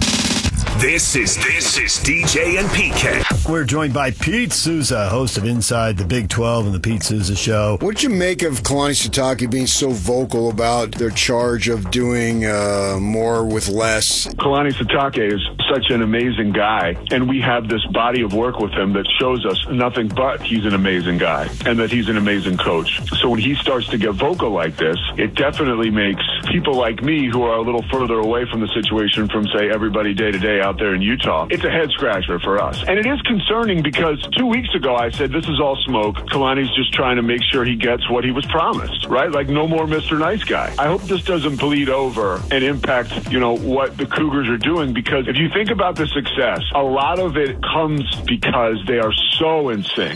This is this is D J and P K. We're joined by Pete Souza, host of Inside the Big twelve and the Pete Souza Show. What'd you make of Kalani Sitake being so vocal about their charge of doing uh, more with less? Kalani Sitake is such an amazing guy, and we have this body of work with him that shows us nothing but he's an amazing guy and that he's an amazing coach. So when he starts to get vocal like this, it definitely makes people like me who are a little further away from the situation from, say, everybody day to day out there in Utah, it's a head scratcher for us. And it is concerning because two weeks ago I said this is all smoke. Kalani's just trying to make sure he gets what he was promised, right? Like no more Mister Nice Guy. I hope this doesn't bleed over and impact, you know, what the Cougars are doing, because if you think about the success, a lot of it comes because they are so in sync.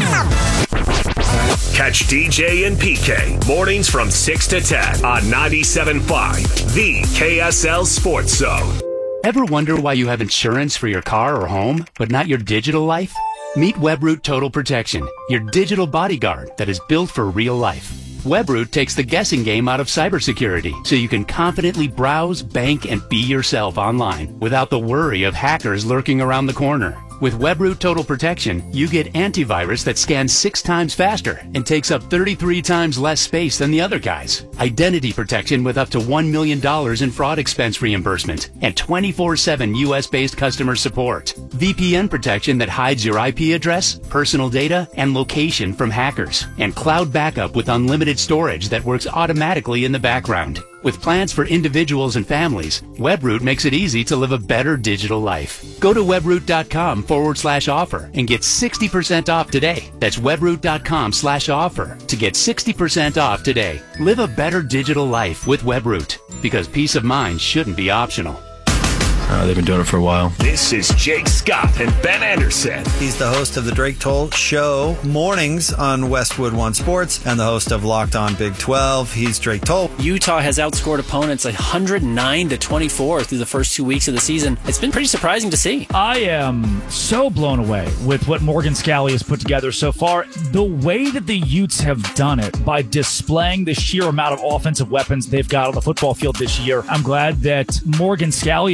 Catch D J and P K mornings from six to ten on ninety-seven point five, the K S L Sports Zone. Ever wonder why you have insurance for your car or home, but not your digital life? Meet WebRoot Total Protection, your digital bodyguard that is built for real life. WebRoot takes the guessing game out of cybersecurity, so you can confidently browse, bank, and be yourself online without the worry of hackers lurking around the corner. With WebRoot Total Protection, you get antivirus that scans six times faster and takes up thirty-three times less space than the other guys. Identity protection with up to one million dollars in fraud expense reimbursement and twenty-four seven U S-based customer support. V P N protection that hides your I P address, personal data, and location from hackers. And cloud backup with unlimited storage that works automatically in the background. With plans for individuals and families, WebRoot makes it easy to live a better digital life. Go to webroot.com forward slash offer and get sixty percent off today. That's webroot.com slash offer to get sixty percent off today. Live a better digital life with WebRoot, because peace of mind shouldn't be optional. Uh, they've been doing it for a while. This is Jake Scott and Ben Anderson. He's the host of the Drake Toll Show mornings on Westwood One Sports and the host of Locked On Big twelve. He's Drake Toll. Utah has outscored opponents one hundred nine to twenty-four through the first two weeks of the season. It's been pretty surprising to see. I am so blown away with what Morgan Scalley has put together so far. The way that the Utes have done it by displaying the sheer amount of offensive weapons they've got on the football field this year. I'm glad that Morgan Scalley and company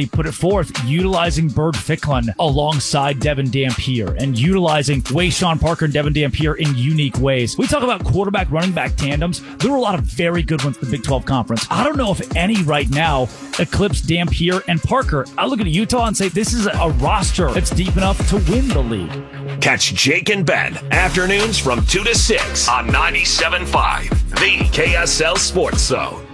Kalani put it forth, utilizing Bird Ficklin alongside Devin Dampier and utilizing Wayshawn Parker and Devin Dampier in unique ways. We talk about quarterback, running back tandems. There were a lot of very good ones in the Big twelve Conference. I don't know if any right now eclipse Dampier and Parker. I look at Utah and say this is a roster that's deep enough to win the league. Catch Jake and Ben afternoons from two to six on ninety-seven point five, the K S L Sports Zone.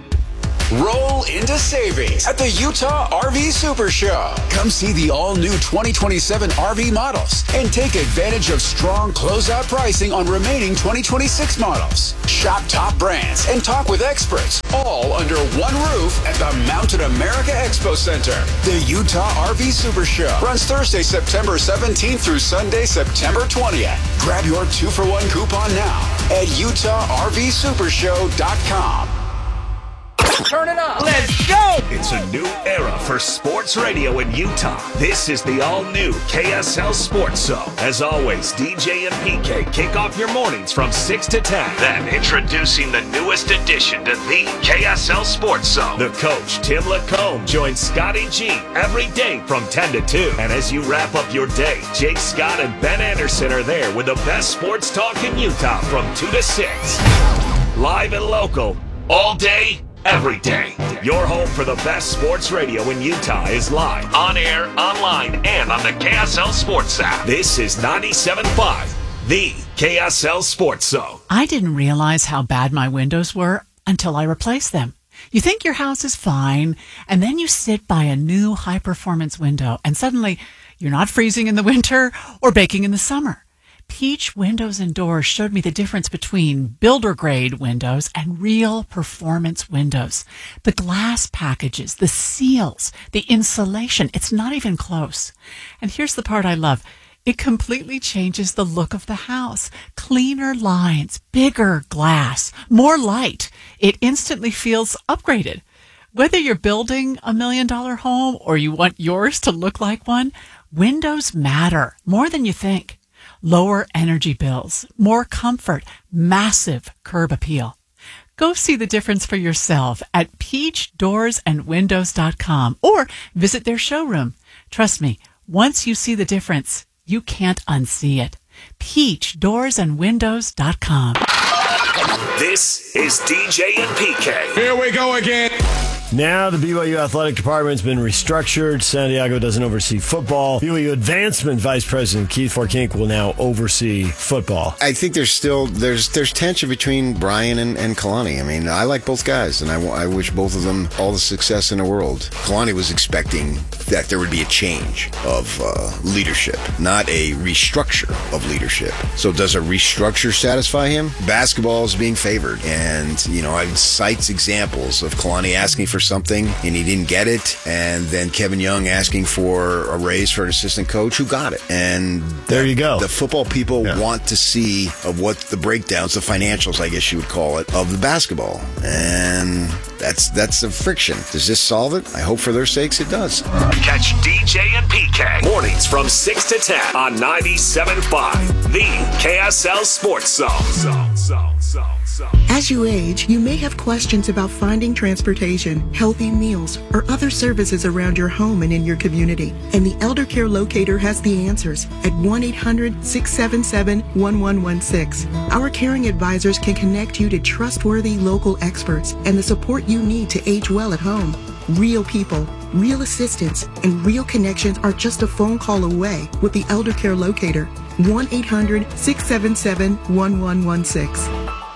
Roll into savings at the Utah R V Super Show. Come see the all-new twenty twenty-seven R V models and take advantage of strong closeout pricing on remaining twenty twenty-six models. Shop top brands and talk with experts, all under one roof at the Mountain America Expo Center. The Utah R V Super Show runs Thursday, September seventeenth through Sunday, September twentieth. Grab your two-for-one coupon now at utah r v super show dot com. Turn it up. Let's go. It's a new era for sports radio in Utah. This is the all-new K S L Sports Zone. As always, D J and P K kick off your mornings from six to ten. Then introducing the newest addition to the K S L Sports Zone. The coach, Tim Lacombe, joins Scotty G every day from ten to two. And as you wrap up your day, Jake Scott and Ben Anderson are there with the best sports talk in Utah from two to six. Live and local, all day, every day. Your home for the best sports radio in Utah is live, on air, online, and on the K S L Sports app. This is ninety-seven point five, the K S L Sports Zone. I didn't realize how bad my windows were until I replaced them. You think your house is fine, and then you sit by a new high-performance window, and suddenly you're not freezing in the winter or baking in the summer. Peach Windows and Doors showed me the difference between builder-grade windows and real performance windows. The glass packages, the seals, the insulation, it's not even close. And here's the part I love. It completely changes the look of the house. Cleaner lines, bigger glass, more light. It instantly feels upgraded. Whether you're building a million-dollar home or you want yours to look like one, windows matter more than you think. Lower energy bills, more comfort, massive curb appeal. Go see the difference for yourself at peach doors and windows dot com or visit their showroom. Trust me, once you see the difference, you can't unsee it. peach doors and windows dot com. This is D J and P K. Here we go again. Now the B Y U Athletic Department's been restructured. Santiago doesn't oversee football. B Y U Advancement Vice President Keith Forkink will now oversee football. I think there's still there's there's tension between Brian and, and Kalani. I mean, I like both guys, and I, I wish both of them all the success in the world. Kalani was expecting that there would be a change of uh, leadership, not a restructure of leadership. So does a restructure satisfy him? Basketball is being favored, and you know, I cites examples of Kalani asking for something and he didn't get it, and then Kevin Young asking for a raise for an assistant coach who got it. And there you go. The football people yeah. want to see of what the breakdowns, the financials, I guess you would call it, of the basketball, and that's that's the friction. Does this solve it? I hope for their sakes it does. Catch D J and P K mornings from six to ten on ninety-seven point five, the K S L Sports Zone. Zone, zone, zone. As you age, you may have questions about finding transportation, healthy meals, or other services around your home and in your community. And the Elder Care Locator has the answers at one eight hundred, six seven seven, one one one six. Our caring advisors can connect you to trustworthy local experts and the support you need to age well at home. Real people, real assistance, and real connections are just a phone call away with the Elder Care Locator. one eight hundred, six seven seven, one one one six.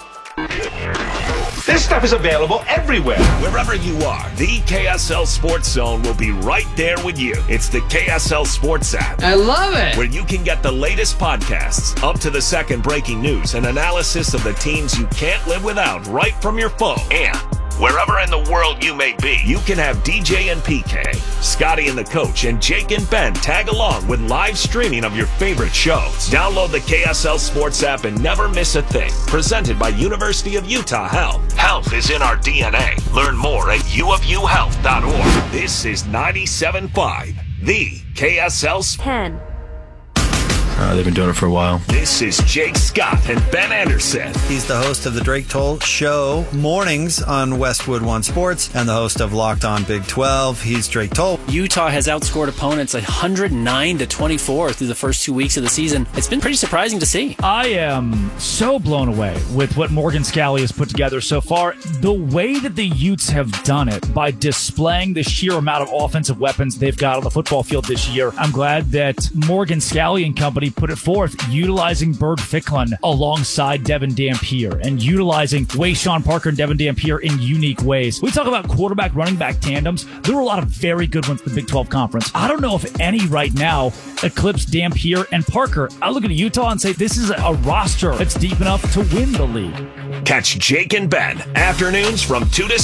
This stuff is available everywhere. Wherever you are, the K S L Sports Zone will be right there with you. It's the K S L Sports app. I love it. Where you can get the latest podcasts, up to the second breaking news, and analysis of the teams you can't live without right from your phone. And wherever in the world you may be, you can have D J and P K, Scotty and the Coach, and Jake and Ben tag along with live streaming of your favorite shows. Download the K S L Sports app and never miss a thing. Presented by University of Utah Health. Health is in our D N A. Learn more at u of u health dot org. This is ninety-seven point five, the K S L ten. All Uh, they've been doing it for a while. This is Jake Scott and Ben Anderson. He's the host of the Drake Toll Show mornings on Westwood One Sports and the host of Locked On Big twelve. He's Drake Toll. Utah has outscored opponents one hundred nine to twenty-four through the first two weeks of the season. It's been pretty surprising to see. I am so blown away with what Morgan Scalley has put together so far. The way that the Utes have done it by displaying the sheer amount of offensive weapons they've got on the football field this year. I'm glad that Morgan Scalley and company put it forth, utilizing Bird Ficklin alongside Devin Dampier and utilizing Wayshawn Parker and Devin Dampier in unique ways. We talk about quarterback running back tandems. There were a lot of very good ones in the Big twelve Conference. I don't know if any right now eclipse Dampier and Parker. I look at Utah and say this is a roster that's deep enough to win the league. Catch Jake and Ben afternoons from two to